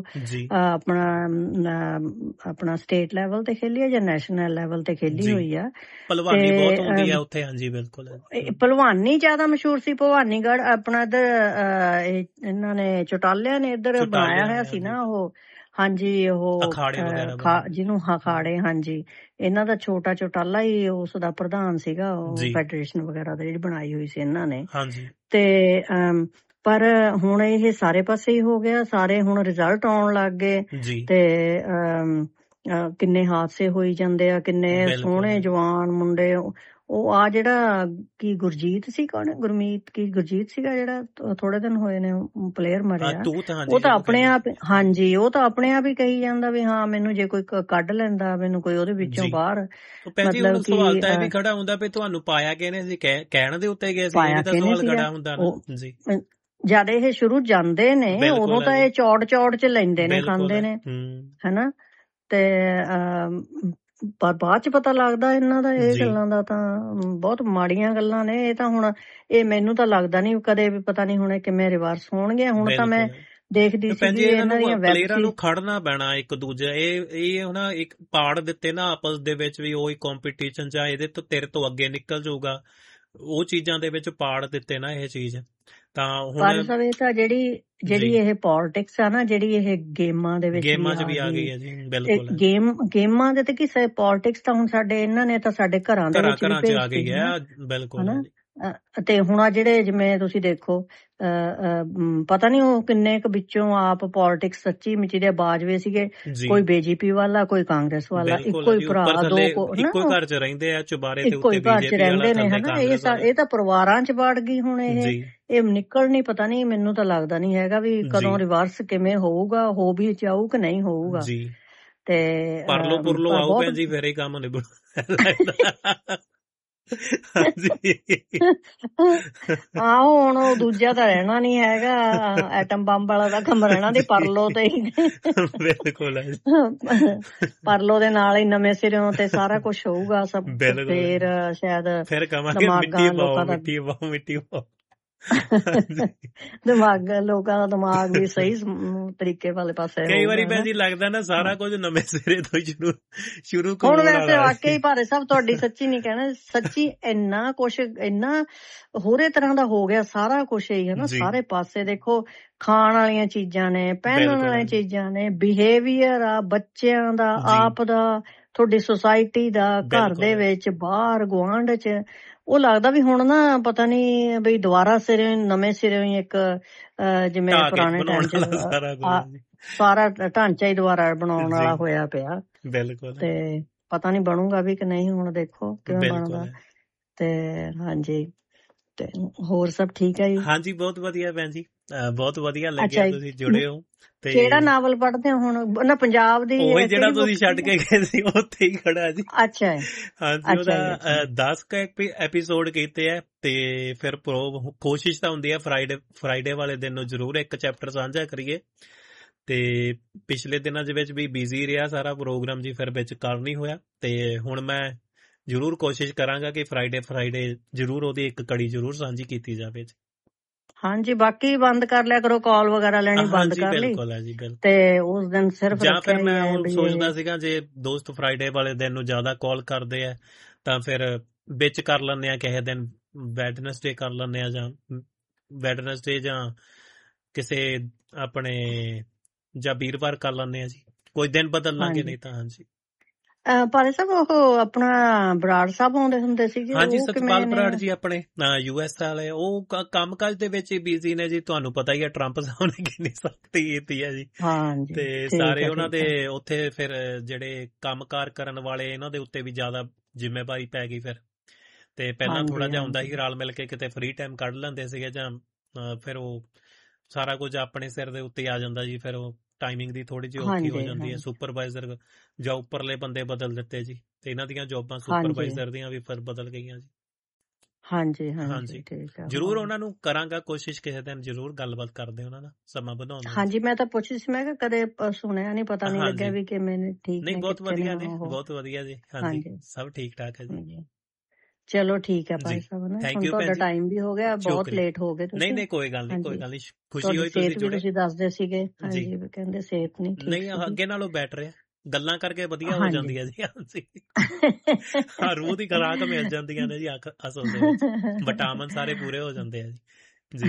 ਆਪਣਾ ਸਟੇਟ ਲੈਵਲ ਤੇ ਖੇਲੀ ਆ ਜਾਂ ਨੈਸ਼ਨਲ ਲੈਵਲ ਤੇ ਖੇਲੀ ਹੋਈ ਆ। ਭਲਵਾਨੀ ਬਹੁਤ ਹੁੰਦੀ ਆ ਉੱਥੇ। ਹਾਂਜੀ, ਬਿਲਕੁਲ। ਭਲਵਾਨੀ ਜ਼ਿਆਦਾ ਮਸ਼ਹੂਰ ਸੀ। ਭਵਾਨੀਗੜ੍ਹ ਆਪਣਾ ਇੱਧਰ ਇਹਨਾਂ ਨੇ ਚੌਟਾਲਿਆਂ ਨੇ ਇੱਧਰ ਬਣਾਇਆ ਹੋਇਆ ਸੀ ਨਾ ਉਹ। ਹਾਂਜੀ, ਉਹ ਜਿਹਨੂੰ ਅਖਾੜੇ, ਹਾਂਜੀ, ਇਹਨਾਂ ਦਾ ਛੋਟਾ ਚੌਟਾਲਾ ਹੀ ਉਸ ਦਾ ਪ੍ਰਧਾਨ ਸੀਗਾ, ਉਹ ਫੈਡਰੇਸ਼ਨ ਵਗੈਰਾ ਦੀ ਜਿਹੜੀ ਬਣਾਈ ਹੋਈ ਸੀ ਇਹਨਾਂ ਨੇ। ਤੇ ਪਰ ਹੁਣ ਇਹ ਸਾਰੇ ਪਾਸੇ ਹੀ ਹੋ ਗਿਆ, ਸਾਰੇ ਹੁਣ ਰਿਜ਼ਲਟ ਆਉਣ ਲੱਗ ਗਏ ਤੇ ਕਿੰਨੇ ਹਾਦਸੇ ਹੋਈ ਜਾਂਦੇ ਆ, ਕਿੰਨੇ ਸੋਹਣੇ ਜਵਾਨ ਮੁੰਡੇ। ਉਹ ਆ ਜਿਹੜਾ ਕੀ ਗੁਰਜੀਤ ਸੀ, ਕੌਣ ਗੁਰਮੀਤ ਕੀ ਗੁਰਜੀਤ ਸੀਗਾ ਜਿਹੜਾ ਥੋੜੇ ਦਿਨ ਹੋਏ ਨੇ ਪਲੇਅਰ ਮਰਿਆ, ਉਹ ਤਾਂ ਆਪਣੇ ਆਪ, ਹਾਂਜੀ, ਉਹ ਤਾਂ ਆਪਣੇ ਆਪ ਹੀ ਕਹੀ ਜਾਂਦਾ ਵੀ ਹਾਂ ਮੈਨੂੰ ਜੇ ਕੋਈ ਕੱਢ ਲੈਂਦਾ, ਮੈਨੂੰ ਕੋਈ ਉਹਦੇ ਵਿੱਚੋਂ ਬਾਹਰ। ਮਤਲਬ ਸਵਾਲ ਤਾਂ ਇਹ ਵੀ ਖੜਾ ਹੁੰਦਾ ਵੀ ਤੁਹਾਨੂੰ ਪਾਇਆ ਕਿਹਨੇ ਸੀ, ਕਹਿਣ ਦੇ ਉੱਤੇ ਗਏ ਸੀ, ਇਹ ਤਾਂ ਸਵਾਲ ਖੜਾ ਹੁੰਦਾ ਨਾ। ਜਦ ਇਹ ਸ਼ੁਰੂ ਜਾਂਦੇ ਨੇ ਉਦੋਂ ਤਾਂ ਇਹ ਚੌੜ ਚ ਲੈਂਦੇ ਨੇ, ਖਾਂਦੇ ਨੇ, ਹਨਾ। ਤੇ ਪਰ ਬਾਅਦ ਚ ਪਤਾ ਲੱਗਦਾ ਇਹਨਾਂ ਦਾ, ਇਹ ਗੱਲਾਂ ਦਾ ਤਾਂ ਬਹੁਤ ਮਾੜੀਆਂ ਗੱਲਾਂ ਨੇ ਇਹ ਤਾਂ। ਹੁਣ ਇਹ ਮੈਨੂੰ ਤਾਂ ਲੱਗਦਾ ਨੀ ਕਦੇ ਵੀ, ਪਤਾ ਨੀ ਹੁਣ ਕਿਵੇਂ ਰਿਵਰਸ ਹੋਣਗੇ। ਹੁਣ ਤਾਂ ਮੈਂ ਦੇਖਦੀ ਸੀ ਇਹਨਾਂ ਦੀਆਂ ਪਲੇਅਰਾਂ ਨੂੰ ਖੜਨਾ ਪੈਣਾ ਇੱਕ ਦੂਜੇ। ਇਹ ਹੁਣ ਇੱਕ ਪਾੜ ਦਿੱਤੇ ਨਾ ਆਪਸ ਦੇ ਵਿੱਚ ਵੀ, ਉਹੀ ਕੰਪੀਟੀਸ਼ਨ ਚ ਇਹਦੇ ਤੋਂ ਤੇਰੇ ਤੋਂ ਅੱਗੇ ਨਿਕਲ ਜਾਊਗਾ, ਉਹ ਚੀਜ਼ਾਂ ਦੇ ਵਿੱਚ ਪਾੜ ਦਿੱਤੇ ਨਾ ਇਹ ਚੀਜ਼। ਤਾਂ ਹੁਣ ਇਹ ਤਾਂ ਜਿਹੜੀ ਇਹ ਪੋਲਿਟਿਕਸ ਆ ਨਾ, ਜਿਹੜੀ ਇਹ ਗੇਮਾਂ ਦੇ ਵਿੱਚ ਗੇਮਾਂ 'ਚ ਵੀ ਆ ਗਈ ਹੈ ਜੀ, ਬਿਲਕੁਲ। ਗੇਮਾਂ ਦੇ ਤੇ ਕਿਸੇ ਪੋਲਿਟਿਕਸ ਤਾਂ ਹੁਣ ਸਾਡੇ ਇਹਨਾਂ ਨੇ ਤਾਂ ਸਾਡੇ ਘਰਾਂ ਦੇ ਵਿੱਚ ਵੀ ਆ ਗਈ ਹੈ, ਬਿਲਕੁਲ। ਤੇ ਹੁਣ ਆ ਜਿਹੜੇ ਜਿਵੇਂ ਤੁਸੀਂ ਦੇਖੋ, ਪਤਾ ਨੀ ਉਹ ਕਿੰਨੇ ਕੁ ਵਿੱਚੋਂ ਆਪ ਪੋਲਿਟਿਕਸ ਸੱਚੀ ਮੁੱਚੀ ਦੇ ਬਾਜਵੇ ਸੀਗੇ, ਕੋਈ ਬੀਜੇਪੀ ਵਾਲਾ, ਕੋਈ ਕਾਂਗਰਸ ਵਾਲਾ, ਇੱਕੋ ਹੀ ਭਰਾ, ਇੱਕੋ ਘਰ 'ਚ ਰਹਿੰਦੇ ਆ, ਚੁਬਾਰੇ ਤੇ ਇੱਕੋ ਹੀ ਘਰ 'ਚ ਰਹਿੰਦੇ ਨੇ, ਹਨਾ। ਇਹ ਤਾਂ ਪਰਿਵਾਰਾਂ 'ਚ ਵੜ ਗਈ ਹੁਣ ਇਹ ਨਿਕਲ ਨੀ, ਪਤਾ ਨੀ, ਮੈਨੂੰ ਤਾਂ ਲੱਗਦਾ ਨੀ ਹੈਗਾ ਵੀ ਕਦੋਂ ਰਿਵਰਸ ਕਿਵੇਂ ਹੋਊਗਾ, ਹੋ ਵੀ ਜਾਊ ਕਿ ਨਹੀਂ ਹੋਊਗਾ। ਤੇ ਪਰਲੋ ਆਊ ਭੈਣ ਜੀ, ਫਿਰ ਇਹ ਕੰਮ ਨਿਬੜ। ਆਹੋ, ਹੁਣ ਉਹ ਦੂਜਾ ਤਾਂ ਰਹਿਣਾ ਨੀ ਹੈਗਾ, ਐਟਮ ਬੰਬ ਵਾਲਾ ਦਾ ਕੰਮ ਰਹਿਣਾ ਤੇ ਪਰਲੋ ਤੇ ਹੀ। ਬਿਲਕੁਲ, ਪਰਲੋ ਦੇ ਨਾਲ ਹੀ ਨਵੇਂ ਸਿਰਿਓਂ ਤੇ ਸਾਰਾ ਕੁਛ ਹੋਊਗਾ ਸਭ। ਫੇਰ ਸ਼ਾਇਦ ਦਿਮਾਗਾਂ ਲੋਕਾਂ ਦਾ ਲੋਕਾਂ ਦਾ ਦਿਮਾਗ ਵੀ ਸਹੀ ਤਰੀਕੇ ਵਾਲੇ ਪਾਸੇ। ਕਈ ਵਾਰੀ ਭੈਣ ਜੀ ਲੱਗਦਾ ਨਾ ਸਾਰਾ ਕੁਝ ਨਵੇਂ ਸਿਰੇ ਤੋਂ ਸ਼ੁਰੂ ਹੁਣ। ਵੈਸੇ ਵਾਕਈ ਭਾਰੇ ਸਾਹਿਬ ਤੁਹਾਡੀ ਸੱਚੀ ਨੀ ਕਹਿਣਾ, ਸੱਚੀ ਇੰਨਾ ਕੁਛ, ਇੰਨਾ ਹੋਰੇ ਤਰ੍ਹਾਂ ਦਾ ਹੋ ਗਿਆ ਸਾਰਾ ਕੁਛ ਹੀ, ਹਨਾ। ਸਾਰੇ ਪਾਸੇ ਦੇਖੋ, ਖਾਣ ਵਾਲੀਆਂ ਚੀਜ਼ਾਂ ਨੇ, ਪਹਿਨਣ ਵਾਲੀਆਂ ਚੀਜ਼ਾਂ ਨੇ, ਬਿਹੇਵੀਅਰ ਆ ਬੱਚਿਆਂ ਦਾ, ਆਪ ਦਾ, ਤੁਹਾਡੀ ਸੁਸਾਇਟੀ ਦਾ, ਘਰ ਦੇ ਵਿੱਚ, ਬਾਹਰ, ਗੁਆਂਢ 'ਚ। ਉਹ ਲੱਗਦਾ ਵੀ ਹੁਣ ਨਾ ਪਤਾ ਨੀ ਬਈ ਦੁਬਾਰਾ ਸਿਰੇ, ਨਵੇਂ ਸਿਰੇ ਹੀ ਇੱਕ ਜਿਵੇਂ ਪੁਰਾਣੇ ਟਾਈਮ 'ਚ ਸਾਰਾ ਢਾਂਚਾ ਹੀ ਦੁਬਾਰਾ ਬਣਾਉਣ ਵਾਲਾ ਹੋਇਆ ਪਿਆ। ਤੇ ਪਤਾ ਨੀ ਬਣੂਗਾ ਵੀ ਕਿ ਨਹੀਂ, ਹੁਣ ਦੇਖੋ ਕਿਵੇਂ ਬਣਦਾ। ਤੇ ਹਾਂਜੀ, ਤੇ ਹੋਰ ਸਭ ਠੀਕ ਹੈ ਜੀ? ਹਾਂਜੀ, ਬਹੁਤ ਵਧੀਆ ਭੈਣ ਜੀ, ਬਹੁਤ ਵਧੀਆ ਲੱਗਿਆ ਤੁਸੀਂ ਜੁੜੇ ਹੋ। ਤੇ ਕਿਹੜਾ ਨਾਵਲ ਪੜ੍ਹਦੇ ਹੋ ਹੁਣ? ਨਾ ਪੰਜਾਬ ਦੀ, ਉਹ ਜਿਹੜਾ ਤੁਸੀਂ ਛੱਡ ਕੇ ਗਏ ਸੀ ਉੱਥੇ ਹੀ ਖੜਾ ਜੀ। ਅੱਛਾ, ਹਾਂਜੀ, ਉਹਦਾ 10 ਐਪੀਸੋਡ ਕੀਤੇ ਆ। ਤੇ ਫਿਰ ਕੋਸ਼ਿਸ਼ ਤਾਂ ਹੁੰਦੀ ਹੈ ਫਰਾਈਡੇ ਵਾਲੇ ਦਿਨ ਨੂੰ ਜ਼ਰੂਰ ਇੱਕ ਚੈਪਟਰ ਸਾਂਝਾ ਕਰੀਏ। ਤੇ ਪਿਛਲੇ ਦਿਨਾਂ ਦੇ ਵਿੱਚ ਵੀ ਬਿਜ਼ੀ ਰਿਹਾ ਸਾਰਾ ਪ੍ਰੋਗਰਾਮ ਜੀ, ਫਿਰ ਵਿੱਚ ਕਰ ਨਹੀਂ ਹੋਇਆ। ਤੇ ਹੁਣ ਮੈਂ ਜ਼ਰੂਰ ਕੋਸ਼ਿਸ਼ ਕਰਾਂਗਾ ਕਿ ਫਰਾਈਡੇ ਜ਼ਰੂਰ ਉਹਦੀ ਇੱਕ ਕੜੀ ਜ਼ਰੂਰ ਸਾਂਝੀ ਕੀਤੀ ਜਾਵੇ। ਹਾਂਜੀ, ਬਾਕੀ ਬੰਦ ਕਰ ਲਿਆ ਕਰੋ, ਕਾਲ ਵਗੈਰਾ ਲੈਣੀ ਬੰਦ ਕਰ ਲਈ। ਬਿਲਕੁਲ ਹੈ ਜੀ, ਬਿਲਕੁਲ। ਤੇ ਉਸ ਦਿਨ ਸਿਰਫ ਜਾਂ ਫਿਰ ਮੈਂ ਹੁਣ ਸੋਚਦਾ ਸੀਗਾ ਜੇ ਦੋਸਤ ਫਰਾਈਡੇ ਵਾਲੇ ਦਿਨ ਨੂੰ ਜ਼ਿਆਦਾ ਕਾਲ ਕਰਦੇ ਆ ਤਾਂ ਫਿਰ ਵਿੱਚ ਕਰ ਲੈਂਦੇ ਆ, ਕਿਸੇ ਦਿਨ ਵੈਡਨਸਡੇ ਕਰ ਲੈਂਦੇ ਆ, ਜਾਂ ਵੈਡਨਸਡੇ ਜਾਂ ਕਿਸੇ ਆਪਣੇ ਜਾਂ ਵੀਰਵਾਰ ਕਰ ਲੈਂਦੇ ਆ ਜੀ, ਕੋਈ ਦਿਨ ਬਦਲ ਲਾਂਗੇ, ਨਹੀਂ ਤਾਂ। ਹਾਂਜੀ, ਭਾਈ ਸਾਹਿਬ ਉਹ ਆਪਣਾ ਬਰਾੜ ਸਾਹਿਬ ਆਉਂਦੇ ਹੁੰਦੇ ਸੀਗੇ। ਹਾਂਜੀ, ਸਤਪਾਲ ਬਰਾੜ ਜੀ ਆਪਣੇ US ਵਾਲੇ, ਉਹ ਕੰਮਕਾਜ ਦੇ ਵਿੱਚ ਹੀ ਬਿਜ਼ੀ ਨੇ ਜੀ। ਤੁਹਾਨੂੰ ਪਤਾ ਹੀ ਹੈ ਟਰੰਪ ਸਾਹਿਬ ਨੇ ਕਿੰਨੀ ਸਖਤੀ ਕੀਤੀ ਹੈ ਜੀ। ਤੇ ਸਾਰੇ ਉਹਨਾਂ ਦੇ ਉੱਥੇ ਫਿਰ ਜਿਹੜੇ ਕੰਮਕਾਰ ਕਰਨ ਵਾਲੇ ਇਹਨਾਂ ਦੇ ਉੱਤੇ ਵੀ ਜ਼ਿਆਦਾ ਜ਼ਿੰਮੇਵਾਰੀ ਪੈ ਗਈ ਫਿਰ। ਤੇ ਪਹਿਲਾਂ ਥੋੜਾ ਜਿਹਾ ਹੁੰਦਾ ਸੀ ਰਲ ਮਿਲ ਕੇ ਕਿਤੇ ਫ੍ਰੀ ਟਾਈਮ ਕੱਢ ਲੈਂਦੇ ਸੀਗੇ, ਜਾਂ ਫਿਰ ਉਹ ਸਾਰਾ ਕੁਝ ਆਪਣੇ ਸਿਰ ਦੇ ਉੱਤੇ ਆ ਜਾਂਦਾ ਜੀ। ਫਿਰ ਉਹ ਟਾਈਮਿੰਗ ਦੀ ਥੋੜੀ ਜਿਹੀ ਔਖੀ ਹੋ ਜਾਂਦੀ ਹੈ। ਸੁਪਰਵਾਈਜ਼ਰ ਜਾਂ ਉੱਪਰਲੇ ਬੰਦੇ ਬਦਲ ਦਿੱਤੇ ਜੀ, ਤੇ ਇਹਨਾਂ ਦੀਆਂ ਜੋਬਾਂ ਸੁਪਰਵਾਈਜ਼ਰ ਦੀਆਂ ਵੀ ਫਿਰ ਬਦਲ ਗਈਆਂ ਜੀ। ਹਾਂਜੀ, ਜ਼ਰੂਰ ਉਹਨਾਂ ਨੂੰ ਕਰਾਂਗਾ ਕੋਸ਼ਿਸ਼, ਕਿਸੇ ਦਿਨ ਜ਼ਰੂਰ ਗੱਲਬਾਤ ਕਰਦੇ ਉਹਨਾਂ ਨਾਲ, ਸਮਾਂ ਬਣਾਉਂਦੇ। ਹਾਂਜੀ, ਮੈਂ ਤਾਂ ਪੁੱਛੀ ਸੀ, ਮੈਂ ਕਿਹਾ ਕਦੇ ਸੁਣਿਆ ਨਹੀਂ, ਪਤਾ ਨਹੀਂ ਲੱਗਿਆ ਵੀ ਕਿਵੇਂ ਨੇ। ਠੀਕ ਨਹੀਂ, ਬਹੁਤ ਵਧੀਆ ਨੇ, ਬਹੁਤ ਵਧੀਆ ਜੀ। ਹਾਂਜੀ, ਸਭ ਠੀਕ ਠਾਕ ਹੈ ਜੀ। ਚਲੋ ਠੀਕ ਹੈ ਭਾਈ ਸਾਹਿਬ, ਥੈਂਕ ਯੂ। ਤੁਹਾਡਾ ਟਾਈਮ ਵੀ ਹੋ ਗਿਆ, ਬਹੁਤ ਲੇਟ ਹੋ ਗਏ ਤੁਸੀਂ। ਨਹੀਂ, ਕੋਈ ਗੱਲ ਨਹੀਂ, ਕੋਈ ਗੱਲ ਨਹੀਂ। ਖੁਸ਼ੀ ਹੋਈ ਤੁਸੀਂ ਦੱਸਦੇ ਸੀਗੇ। ਹਾਂਜੀ, ਕਹਿੰਦੇ ਸਿਹਤ ਨਹੀਂ, ਅੱਗੇ ਨਾਲੋਂ ਬੈਟਰ ਹੈ, ਗੱਲਾਂ ਕਰਕੇ ਵਧੀਆ ਹੋ ਜਾਂਦੀਆਂ ਜੀ। ਹਾਂਜੀ, ਰੂਹ ਦੀ ਖੁਰਾਕ ਮਿਲ ਜਾਂਦੀਆਂ ਨੇ ਜੀ ਅਸਲ ਦੇ ਵਿੱਚ, ਵਿਟਾਮਿਨ ਸਾਰੇ ਪੂਰੇ ਹੋ ਜਾਂਦੇ ਆ ਜੀ।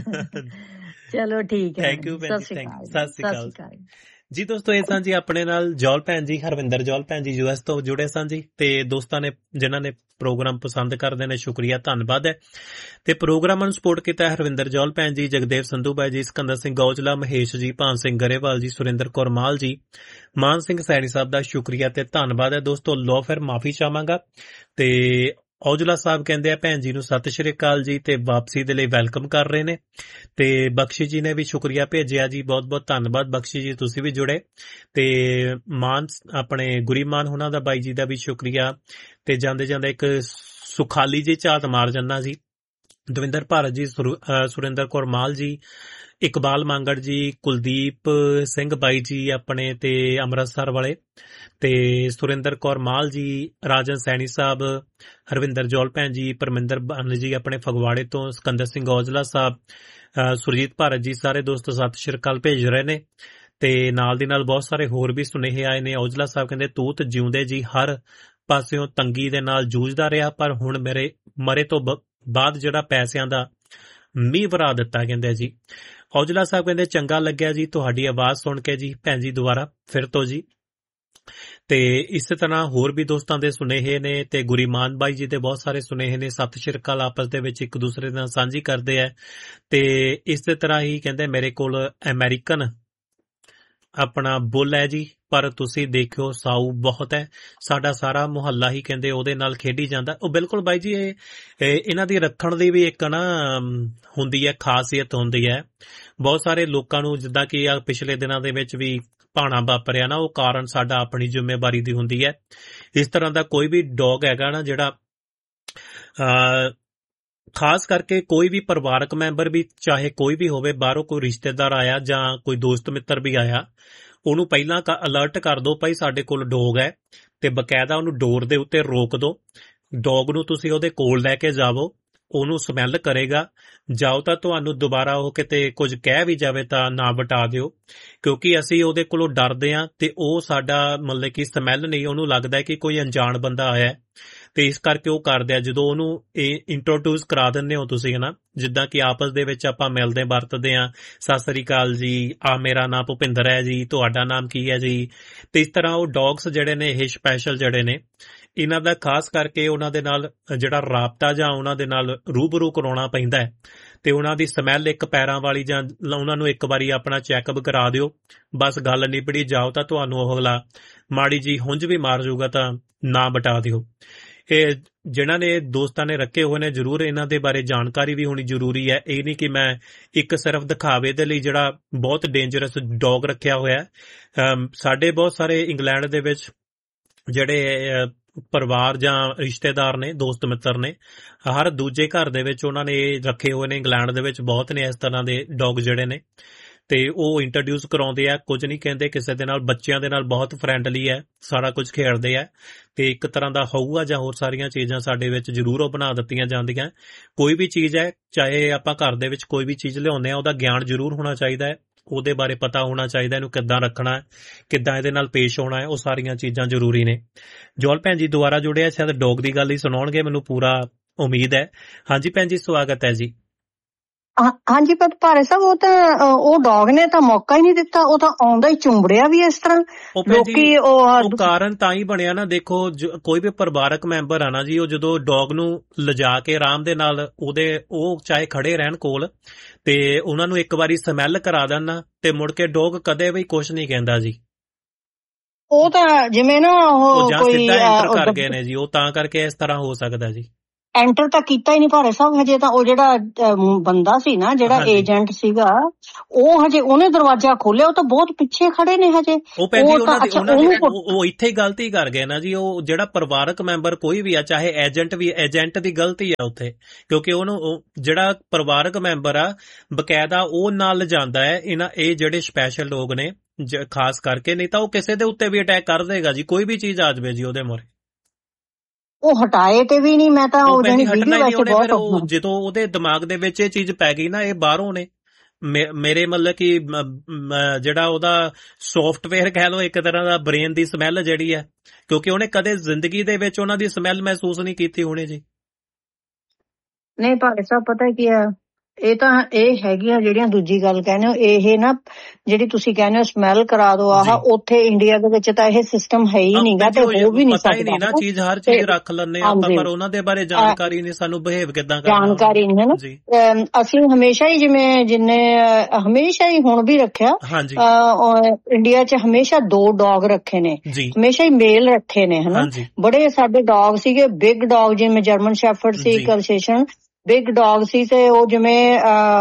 ਚਲੋ ਠੀਕ ਹੈ, ਥੈਂਕ ਯੂ ਭੈਣ ਜੀ, ਸਤਿ ਸ਼੍ਰੀ ਅਕਾਲ ਜੀ। ਦੋਸਤੋ, ਇਹ ਸਨ ਜੀ ਆਪਣੇ ਨਾਲ ਜੌਲ ਭੈਣ ਜੀ, ਹਰਵਿੰਦਰ ਜੌਲ ਭੈਣ ਜੀ US ਤੋਂ ਜੁੜੇ ਸਨ ਜੀ। ਤੇ ਦੋਸਤਾਂ ਨੇ ਜਿਨ੍ਹਾਂ ਨੇ ਪ੍ਰੋਗਰਾਮ ਪਸੰਦ ਕਰਦੇ ਨੇ, ਸ਼ੁਕਰੀਆ, ਧੰਨਵਾਦ ਹੈ। ਤੇ ਪ੍ਰੋਗਰਾਮਾਂ ਨੂੰ ਸਪੋਰਟ ਕੀਤਾ ਹਰਵਿੰਦਰ ਜੌਲ ਭੈਣ ਜੀ, ਜਗਦੇਵ ਸੰਧੂ ਬਾਈ ਜੀ, ਸਿਕੰਦਰ ਸਿੰਘ ਗੌਜਲਾ, ਮਹੇਸ਼ ਜੀ, ਭਾਨ ਸਿੰਘ ਗਰੇਵਾਲ ਜੀ, ਸੁਰਿੰਦਰ ਕੌਰ ਮਾਲ ਜੀ, ਮਾਨ ਸਿੰਘ ਸੈਣੀ ਸਾਹਿਬ ਦਾ ਸ਼ੁਕਰੀਆ ਤੇ ਧੰਨਵਾਦ ਹੈ। ਦੋਸਤੋ, ਲੋ ਫਿਰ ਮਾਫੀ ਚਾਹਾਂਗਾ। ਤੇ ਔਜਲਾ ਸਾਹਿਬ ਕਹਿੰਦੇ ਆ ਭੈਣ ਜੀ ਨੂੰ ਸਤਿ ਸ਼੍ਰੀ ਅਕਾਲ ਜੀ, ਤੇ ਵਾਪਸੀ ਦੇ ਲਈ ਵੈਲਕਮ ਕਰ ਰਹੇ ਨੇ। ਤੇ ਬਖਸ਼ੀ ਜੀ ਨੇ ਵੀ ਸ਼ੁਕਰੀਆ ਭੇਜਿਆ ਜੀ, ਬਹੁਤ ਬਹੁਤ ਧੰਨਵਾਦ ਬਖਸ਼ੀ ਜੀ, ਤੁਸੀਂ ਵੀ ਜੁੜੇ। ਤੇ ਮਾਨ ਆਪਣੇ ਗੁਰੀਮਾਨ ਉਹਨਾਂ ਦਾ ਬਾਈ ਜੀ ਦਾ ਵੀ ਸ਼ੁਕਰੀਆ। ਤੇ ਜਾਂਦੇ ਜਾਂਦੇ ਇੱਕ ਸੁਖਾਲੀ ਜੀ ਝਾਤ ਮਾਰ ਜਾਂਦਾ ਜੀ, ਦਵਿੰਦਰ ਭਾਰਤ ਜੀ, ਸੁਰਿੰਦਰ ਕੌਰ ਮਾਲ ਜੀ, ਇਕਬਾਲ ਮਾਂਗੜ ਜੀ, ਕੁਲਦੀਪ ਸਿੰਘ ਬਾਈ ਜੀ ਆਪਣੇ, ਤੇ ਅੰਮ੍ਰਿਤਸਰ ਵਾਲੇ, ਤੇ ਸੁਰਿੰਦਰ ਕੌਰ ਮਾਲ ਜੀ, ਰਾਜਨ ਸੈਣੀ ਸਾਹਿਬ, ਹਰਵਿੰਦਰ ਜੌਲ ਭੈਣ ਜੀ, ਪਰਮਿੰਦਰ ਬਾਨ ਜੀ ਆਪਣੇ ਫਗਵਾੜੇ ਤੋਂ, ਸਿਕੰਦਰ ਸਿੰਘ ਔਜਲਾ ਸਾਹਿਬ, ਸੁਰਜੀਤ ਭਾਰਤ ਜੀ, ਸਾਰੇ ਦੋਸਤ ਸਤਿ ਸ਼੍ਰੀ ਅਕਾਲ ਭੇਜ ਰਹੇ ਨੇ। ਤੇ ਨਾਲ ਦੀ ਨਾਲ ਬਹੁਤ ਸਾਰੇ ਹੋਰ ਵੀ ਸੁਨੇਹੇ ਆਏ ਨੇ। ਔਜਲਾ ਸਾਹਿਬ ਕਹਿੰਦੇ ਤੂਤ ਜਿਉਂਦੇ ਜੀ ਹਰ ਪਾਸਿਓਂ ਤੰਗੀ ਦੇ ਨਾਲ ਜੂਝਦਾ ਰਿਹਾ, ਪਰ ਹੁਣ ਮੇਰੇ ਮਰੇ ਤੋਂ ਬਾਅਦ ਜਿਹੜਾ ਪੈਸਿਆਂ ਦਾ ਮੀਂਹ ਵਰਾ ਦਿੱਤਾ, ਕਹਿੰਦੇ ਜੀ। ਔਜਲਾ ਸਾਹਿਬ ਕਹਿੰਦੇ ਚੰਗਾ ਲੱਗਿਆ ਜੀ ਤੁਹਾਡੀ ਆਵਾਜ਼ ਸੁਣ ਕੇ ਜੀ ਭੈਣ ਜੀ, ਦੁਬਾਰਾ ਫਿਰ ਤੋਂ ਜੀ। ਤੇ ਇਸੇ ਤਰ੍ਹਾਂ ਹੋਰ ਵੀ ਦੋਸਤਾਂ ਦੇ ਸੁਨੇਹੇ ਨੇ, ਤੇ ਗੁਰੀਮਾਨ ਬਾਈ ਜੀ ਦੇ ਬਹੁਤ ਸਾਰੇ ਸੁਨੇਹੇ ਨੇ। ਸਤਿ ਸ਼੍ਰੀ ਅਕਾਲ ਆਪਸ ਦੇ ਵਿੱਚ ਇੱਕ ਦੂਸਰੇ ਨਾਲ ਸਾਂਝੀ ਕਰਦੇ ਆ। ਤੇ ਇਸੇ ਤਰ੍ਹਾਂ ਹੀ ਕਹਿੰਦੇ ਮੇਰੇ ਕੋਲ ਅਮਰੀਕਨ ਆਪਣਾ ਬੁੱਲ ਹੈ ਜੀ, ਪਰ ਤੁਸੀਂ ਦੇਖਿਓ ਸਾਊ ਬਹੁਤ ਹੈ, ਸਾਡਾ ਸਾਰਾ ਮੁਹੱਲਾ ਹੀ ਕਹਿੰਦੇ ਉਹਦੇ ਨਾਲ ਖੇਡੀ ਜਾਂਦਾ। ਉਹ ਬਿਲਕੁਲ ਬਾਈ ਜੀ, ਇਹਨਾਂ ਦੀ ਰੱਖਣ ਦੀ ਵੀ ਇੱਕ ਨਾ ਹੁੰਦੀ ਹੈ, ਖਾਸੀਅਤ ਹੁੰਦੀ ਹੈ। ਬਹੁਤ ਸਾਰੇ ਲੋਕਾਂ ਨੂੰ, ਜਿੱਦਾਂ ਕਿ ਆ ਪਿਛਲੇ ਦਿਨਾਂ ਦੇ ਵਿੱਚ ਵੀ ਭਾਣਾ ਵਾਪਰਿਆ ਨਾ, ਉਹ ਕਾਰਨ ਸਾਡਾ ਆਪਣੀ ਜ਼ਿੰਮੇਵਾਰੀ ਦੀ ਹੁੰਦੀ ਹੈ। ਇਸ ਤਰ੍ਹਾਂ ਦਾ ਕੋਈ ਵੀ ਡੌਗ ਹੈਗਾ ਨਾ ਜਿਹੜਾ ਖਾਸ ਕਰਕੇ ਕੋਈ ਵੀ ਪਰਿਵਾਰਕ ਮੈਂਬਰ ਵੀ, ਚਾਹੇ ਕੋਈ ਵੀ ਹੋਵੇ, ਬਾਹਰੋਂ ਕੋਈ ਰਿਸ਼ਤੇਦਾਰ ਆਇਆ ਜਾਂ ਕੋਈ ਦੋਸਤ ਮਿੱਤਰ ਵੀ ਆਇਆ, ਉਹਨੂੰ ਪਹਿਲਾਂ ਅਲਰਟ ਕਰ ਦਿਓ ਭਾਈ ਸਾਡੇ ਕੋਲ ਡੌਗ ਹੈ, ਤੇ ਬਕਾਇਦਾ ਉਹਨੂੰ ਡੋਰ ਦੇ ਉੱਤੇ ਰੋਕ ਦਿਓ। ਡੌਗ ਨੂੰ ਤੁਸੀਂ ਉਹਦੇ ਕੋਲ ਲੈ ਕੇ ਜਾਵੋ, ਉਹਨੂੰ ਸਮੈਲ ਕਰੇਗਾ, ਜਾਓ ਤਾਂ ਤੁਹਾਨੂੰ ਦੁਬਾਰਾ ਉਹ ਕਿਤੇ ਕੁਝ ਕਹਿ ਵੀ ਜਾਵੇ ਤਾਂ ਨਾ ਬਟਾ ਦਿਓ, ਕਿਉਂਕਿ ਅਸੀਂ ਉਹਦੇ ਕੋਲੋਂ ਡਰਦੇ ਹਾਂ। ਤੇ ਉਹ ਸਾਡਾ ਮਤਲਬ ਕਿ ਸਮੈਲ ਨਹੀਂ, ਉਹਨੂੰ ਲੱਗਦਾ ਕਿ ਕੋਈ ਅਣਜਾਣ ਬੰਦਾ ਆਇਆ, ਤੇ ਇਸ ਕਰਕੇ ਉਹ ਕਰਦੇ ਆ। ਜਦੋਂ ਉਹਨੂੰ ਇਹ ਇੰਟਰੋਡਿਊਸ ਕਰਾ ਦਿੰਦੇ ਹੋ ਤੁਸੀਂ, ਹੈ ਨਾ, ਜਿੱਦਾਂ ਕਿ ਆਪਸ ਦੇ ਵਿੱਚ ਆਪਾਂ ਮਿਲਦੇ ਵਰਤਦੇ ਹਾਂ, ਸਤਿ ਸ੍ਰੀ ਅਕਾਲ ਜੀ, ਆ ਮੇਰਾ ਨਾਮ ਭੁਪਿੰਦਰ ਹੈ ਜੀ, ਤੁਹਾਡਾ ਨਾਮ ਕੀ ਹੈ ਜੀ। ਤੇ ਇਸ ਤਰ੍ਹਾਂ ਉਹ ਡੌਗਸ ਜਿਹੜੇ ਨੇ, ਇਹ ਸਪੈਸ਼ਲ ਜਿਹੜੇ ਨੇ, ਇਹਨਾਂ ਦਾ ਖਾਸ ਕਰਕੇ ਉਹਨਾਂ ਦੇ ਨਾਲ ਜਿਹੜਾ ਰਾਬਤਾ ਜਾਂ ਉਹਨਾਂ ਦੇ ਨਾਲ ਰੂਬਰੂ ਕਰਾਉਣਾ ਪੈਂਦਾ ਹੈ। ਤੇ ਉਹਨਾਂ ਦੀ ਸਮੈਲ ਇੱਕ ਪੈਰਾਂ ਵਾਲੀ, ਜਾਂ ਉਹਨਾਂ ਨੂੰ ਇੱਕ ਵਾਰੀ ਆਪਣਾ ਚੈੱਕਅਪ ਕਰਾ ਦਿਓ, ਬਸ ਗੱਲ ਨਿਬੜੀ। ਜਾਓ ਤਾਂ ਤੁਹਾਨੂੰ ਉਹ ਅਗਲਾ ਮਾੜੀ ਜੀ ਹੁੰਝ ਵੀ ਮਾਰ ਜਾਊਗਾ ਤਾਂ ਨਾ ਬਟਾ ਦਿਓ। ਇਹ ਜਿਹਨਾਂ ਨੇ ਦੋਸਤਾਂ ਨੇ ਰੱਖੇ ਹੋਏ ਨੇ, ਜ਼ਰੂਰ ਇਹਨਾਂ ਦੇ ਬਾਰੇ ਜਾਣਕਾਰੀ ਵੀ ਹੋਣੀ ਜ਼ਰੂਰੀ ਹੈ। ਇਹ ਨਹੀਂ ਕਿ ਮੈਂ ਇੱਕ ਸਿਰਫ ਦਿਖਾਵੇ ਦੇ ਲਈ ਜਿਹੜਾ ਬਹੁਤ ਡੇਂਜਰਸ ਡੌਗ ਰੱਖਿਆ ਹੋਇਆ। ਸਾਡੇ ਬਹੁਤ ਸਾਰੇ ਇੰਗਲੈਂਡ ਦੇ ਵਿੱਚ ਜਿਹੜੇ ਪਰਿਵਾਰ ਜਾਂ ਰਿਸ਼ਤੇਦਾਰ ਨੇ, ਦੋਸਤ ਮਿੱਤਰ ਨੇ, ਹਰ ਦੂਜੇ ਘਰ ਦੇ ਵਿੱਚ ਉਹਨਾਂ ਨੇ ਰੱਖੇ ਹੋਏ ਨੇ। ਇੰਗਲੈਂਡ ਦੇ ਵਿੱਚ ਬਹੁਤ ਨੇ ਇਸ ਤਰ੍ਹਾਂ ਦੇ ਡੌਗ ਜਿਹੜੇ ਨੇ, ਤੇ ਉਹ ਇੰਟਰੋਡਿਊਸ ਕਰਾਉਂਦੇ ਆ, ਕੁਝ ਨਹੀਂ ਕਹਿੰਦੇ ਕਿਸੇ ਦੇ ਨਾਲ। ਬੱਚਿਆਂ ਦੇ ਨਾਲ ਬਹੁਤ ਫਰੈਂਡਲੀ ਹੈ, ਸਾਰਾ ਕੁਝ ਖੇਡਦੇ ਆ, ਤੇ ਇੱਕ ਤਰ੍ਹਾਂ ਦਾ ਹਊਆ ਜਾਂ ਹੋਰ ਸਾਰੀਆਂ ਚੀਜ਼ਾਂ ਸਾਡੇ ਵਿੱਚ ਜ਼ਰੂਰ ਉਹ ਬਣਾ ਦਿੱਤੀਆਂ ਜਾਂਦੀਆਂ। ਕੋਈ ਵੀ ਚੀਜ਼ ਹੈ, ਚਾਹੇ ਆਪਾਂ ਘਰ ਦੇ ਵਿੱਚ ਕੋਈ ਵੀ ਚੀਜ਼ ਲਿਆਉਂਦੇ ਆ, ਉਹਦਾ ਗਿਆਨ ਜ਼ਰੂਰ ਹੋਣਾ ਚਾਹੀਦਾ ਹੈ, ਉਹਦੇ ਬਾਰੇ ਪਤਾ ਹੋਣਾ ਚਾਹੀਦਾ, ਇਹਨੂੰ ਕਿੱਦਾਂ ਰੱਖਣਾ ਹੈ, ਕਿੱਦਾਂ ਇਹਦੇ ਨਾਲ ਪੇਸ਼ ਹੋਣਾ ਹੈ, ਉਹ ਸਾਰੀਆਂ ਚੀਜ਼ਾਂ ਜ਼ਰੂਰੀ ਨੇ। ਜੌਲ ਭੈਣ ਜੀ ਦੁਬਾਰਾ ਜੁੜਿਆ, ਸ਼ਾਇਦ ਡੌਗ ਦੀ ਗੱਲ ਹੀ ਸੁਣਾਉਣਗੇ, ਮੈਨੂੰ ਪੂਰਾ ਉਮੀਦ ਹੈ। ਹਾਂਜੀ ਭੈਣ ਜੀ, ਸਵਾਗਤ ਹੈ ਜੀ। ਹਾਂਜੀ, ਪਰ ਭਾਰੇ ਸਾਹਿਬ ਉਹ ਤਾਂ ਉਹ ਡੌਗ ਨੇ ਤਾਂ ਮੌਕਾ ਹੀ ਨਹੀਂ ਦਿੱਤਾ, ਉਹ ਤਾਂ ਆਉਂਦਾ ਹੀ ਚੁੰਬੜਿਆ ਵੀ ਇਸ ਤਰ੍ਹਾਂ। ਲੋਕੀ ਉਹ ਕਾਰਨ ਤਾਂ ਹੀ ਬਣਿਆ ਨਾ, ਦੇਖੋ ਕੋਈ ਵੀ ਪਰਿਵਾਰਕ ਮੈਂਬਰ ਆ ਨਾ ਜੀ, ਉਹ ਜਦੋਂ ਡੌਗ ਨੂੰ ਲਿਜਾ ਕੇ ਆਰਾਮ ਦੇ ਨਾਲ ਉਹ ਚਾਹੇ ਖੜੇ ਰਹਿਣ ਕੋਲ ਤੇ ਉਹਨਾਂ ਨੂੰ ਇੱਕ ਵਾਰੀ ਸਮੈਲ ਕਰਾ ਦੇਣ ਨਾ, ਤੇ ਮੁੜ ਕੇ ਡੌਗ ਕਦੇ ਵੀ ਕੁਛ ਨਹੀਂ ਕਹਿੰਦਾ ਜੀ। ਉਹ ਤਾਂ ਜਿਵੇਂ ਨਾ ਉਹ ਜਾਂ ਸਿੱਧਾ ਐਂਟਰ ਕਰ ਗਏ ਨੇ ਜੀ, ਉਹ ਤਾਂ ਕਰਕੇ ਇਸ ਤਰ੍ਹਾਂ ਹੋ ਸਕਦਾ ਜੀ। ਐਂਟਰ ਤਾਂ ਕੀਤਾ ਹੀ ਨਹੀਂ ਭਾਰੇ ਸਾਹਿਬ ਹਜੇ ਤਾਂ। ਉਹ ਜਿਹੜਾ ਬੰਦਾ ਸੀ ਨਾ, ਜਿਹੜਾ ਏਜੰਟ ਸੀਗਾ, ਉਹ ਹਜੇ ਉਹਨੇ ਦਰਵਾਜ਼ਾ ਖੋਲਿਆ, ਉਹ ਤਾਂ ਬਹੁਤ ਪਿੱਛੇ ਖੜੇ ਨੇ ਹਜੇ। ਉਹ ਇੱਥੇ ਹੀ ਗਲਤੀ ਕਰ ਗਏ ਨਾ ਜੀ। ਉਹ ਜਿਹੜਾ ਪਰਿਵਾਰਕ ਮੈਂਬਰ ਕੋਈ ਵੀ ਆ, ਚਾਹੇ ਏਜੰਟ ਦੀ ਗਲਤੀ ਆ ਉੱਥੇ, ਕਿਉਂਕਿ ਉਹਨੂੰ ਜਿਹੜਾ ਪਰਿਵਾਰਕ ਮੈਂਬਰ ਆ ਬਕਾਇਦਾ ਉਹ ਨਾਲ ਜਾਂਦਾ ਹੈ ਇਹ ਜਿਹੜੇ ਸਪੈਸ਼ਲ ਲੋਕ ਨੇ ਖਾਸ ਕਰਕੇ, ਨਹੀਂ ਤਾਂ ਉਹ ਕਿਸੇ ਦੇ ਉੱਤੇ ਵੀ ਅਟੈਕ ਕਰ ਦੇਗਾ ਜੀ, ਕੋਈ ਵੀ ਚੀਜ਼ ਆ ਜਾਵੇ ਜੀ ਉਹਦੇ ਮੂਹਰੇ। ਉਹ ਹਟਾਏ ਤੇ ਵੀ ਨਹੀਂ, ਮੈਂ ਤਾਂ ਜਦੋਂ ਉਹਦੇ ਦਿਮਾਗ ਦੇ ਵਿੱਚ ਇਹ ਚੀਜ਼ ਪੈ ਗਈ ਨਾ, ਇਹ ਬਾਹਰੋਂ ਨੇ ਮੇਰੇ ਮਤਲਬ ਕਿ ਜਿਹੜਾ ਉਹਦਾ ਸੌਫਟਵੇਅਰ ਕਹਿ ਲਓ ਇੱਕ ਤਰ੍ਹਾਂ ਦਾ, ਬ੍ਰੇਨ ਦੀ ਸਮੈਲ ਜਿਹੜੀ ਹੈ, ਕਿਉਂਕਿ ਉਹਨੇ ਕਦੇ ਜ਼ਿੰਦਗੀ ਦੇ ਵਿੱਚ ਉਹਨਾਂ ਦੀ ਸਮੈਲ ਮਹਿਸੂਸ ਨਹੀਂ ਕੀਤੀ ਹੋਣੀ ਜੀ। ਨਹੀਂ ਭਾਈ ਸਾਹਿਬ, ਪਤਾ ਕੀ ਆ, ਇਹ ਹੈਗੀਆਂ ਜਿਹੜੀਆਂ ਦੂਜੀ ਗੱਲ ਕਹਿੰਦੇ ਹੋ, ਇਹ ਨਾ ਜਿਹੜੀ ਤੁਸੀਂ ਕਹਿੰਦੇ ਹੋ ਸਮੈਲ ਕਰਾ ਦੋ, ਉੱਥੇ ਇੰਡੀਆ ਦੇ ਵਿੱਚ ਤਾਂ ਇਹ ਸਿਸਟਮ ਹੈ ਹੀ ਨਹੀਂਗਾ, ਤੇ ਹੋ ਵੀ ਨਹੀਂ ਸਕਦਾ ਨਾ। ਚੀਜ਼ ਹਰ ਚੀਜ਼ ਰੱਖ ਲੈਂਦੇ ਆਪਾਂ, ਪਰ ਉਹਨਾਂ ਦੇ ਬਾਰੇ ਜਾਣਕਾਰੀ ਨਹੀਂ, ਸਾਨੂੰ ਬਿਹੇਵ ਕਿੱਦਾਂ ਕਰਨਾ ਜਾਣਕਾਰੀ ਨਹੀਂ ਹੈ ਨਾ। ਅਸੀਂ ਹਮੇਸ਼ਾ ਹੀ ਹਮੇਸ਼ਾ ਹੀ ਹੁਣ ਵੀ ਰੱਖਿਆ, ਇੰਡੀਆ 'ਚ ਹਮੇਸ਼ਾ 2 ਡੌਗ ਰੱਖੇ ਨੇ, ਹਮੇਸ਼ਾ ਹੀ ਮੇਲ ਰੱਖੇ ਨੇ ਹਨਾ। ਬੜੇ ਸਾਡੇ ਡੌਗ ਸੀਗੇ, ਬਿਗ ਡੌਗ, ਜਿਵੇਂ ਜਰਮਨ ਸ਼ੈਫਰਡ ਸੀ, ਕਲਸੇਸ਼ਨ ਬਿਗ ਡੌਗ ਸੀ, ਤੇ ਉਹ ਜਿਵੇਂ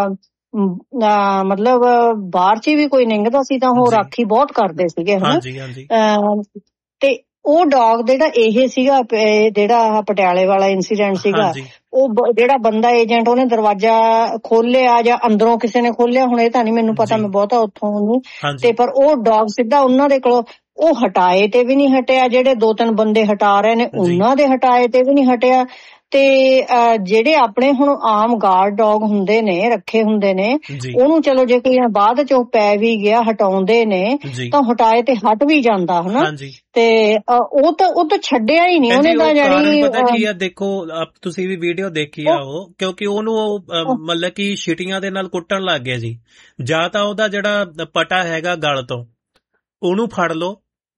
ਮਤਲਬ ਬਾਹਰ 'ਚ ਵੀ ਕੋਈ ਨਿੰਗਦਾ ਸੀ ਤਾਂ ਉਹ ਰਾਖੀ ਬਹੁਤ ਕਰਦੇ ਸੀਗੇ ਹਨਾ। ਤੇ ਉਹ ਡੌਗ ਜਿਹੜਾ ਇਹ ਸੀਗਾ, ਜਿਹੜਾ ਪਟਿਆਲੇ ਵਾਲਾ ਇੰਸੀਡੈਂਟ ਸੀਗਾ, ਉਹ ਜਿਹੜਾ ਬੰਦਾ ਏਜੰਟ, ਉਹਨੇ ਦਰਵਾਜ਼ਾ ਖੋਲਿਆ ਜਾਂ ਅੰਦਰੋਂ ਕਿਸੇ ਨੇ ਖੋਲਿਆ, ਹੁਣ ਇਹ ਤਾਂ ਨਹੀਂ ਮੈਨੂੰ ਪਤਾ, ਮੈਂ ਬਹੁਤਾ ਉੱਥੋਂ ਨਹੀਂ, ਤੇ ਪਰ ਉਹ ਡੌਗ ਸਿੱਧਾ ਉਹਨਾਂ ਦੇ ਕੋਲੋਂ, ਉਹ ਹਟਾਏ ਤੇ ਵੀ ਨਹੀਂ ਹਟਿਆ, ਜਿਹੜੇ 2-3 ਬੰਦੇ ਹਟਾ ਰਹੇ ਨੇ ਉਹਨਾਂ ਦੇ ਹਟਾਏ ਤੇ ਵੀ ਨਹੀਂ ਹਟਿਆ। ਤੇ ਜਿਹੜੇ ਆਪਣੇ ਹੁਣ ਆਮ ਗਾਰਡ ਡੌਗ ਹੁੰਦੇ ਨੇ, ਰੱਖੇ ਹੁੰਦੇ ਨੇ, ਉਹਨੂੰ ਚਲੋ ਜੇ ਕੋਈ ਬਾਅਦ ਚ ਪੈ ਵੀ ਗਿਆ, ਹਟਾਉਂਦੇ ਨੇ ਤਾਂ ਹਟਾਏ ਤੇ ਹਟ ਵੀ ਜਾਂਦਾ ਹਨਾ। ਤੇ ਉਹ ਤਾਂ ਛੱਡਿਆ ਹੀ ਨਹੀਂ ਉਹਨੇ ਤਾਂ, ਜਾਨੀ ਪਤਾ ਕੀ ਆ, ਦੇਖੋ ਤੁਸੀਂ ਵੀ ਵੀਡੀਓ ਦੇਖੀ ਆ ਉਹ, ਕਿਉਂਕਿ ਉਹਨੂੰ ਮਤਲਬ ਕਿ ਛਿਟੀਆਂ ਦੇ ਨਾਲ ਕੁੱਟਣ ਲੱਗ ਗਿਆ ਜੀ। ਜਾਂ ਤਾਂ ਉਹਦਾ ਜਿਹੜਾ ਪਟਾ ਹੈਗਾ ਗਲ ਤੋਂ, ਉਹਨੂੰ ਫੜ ਲਓ।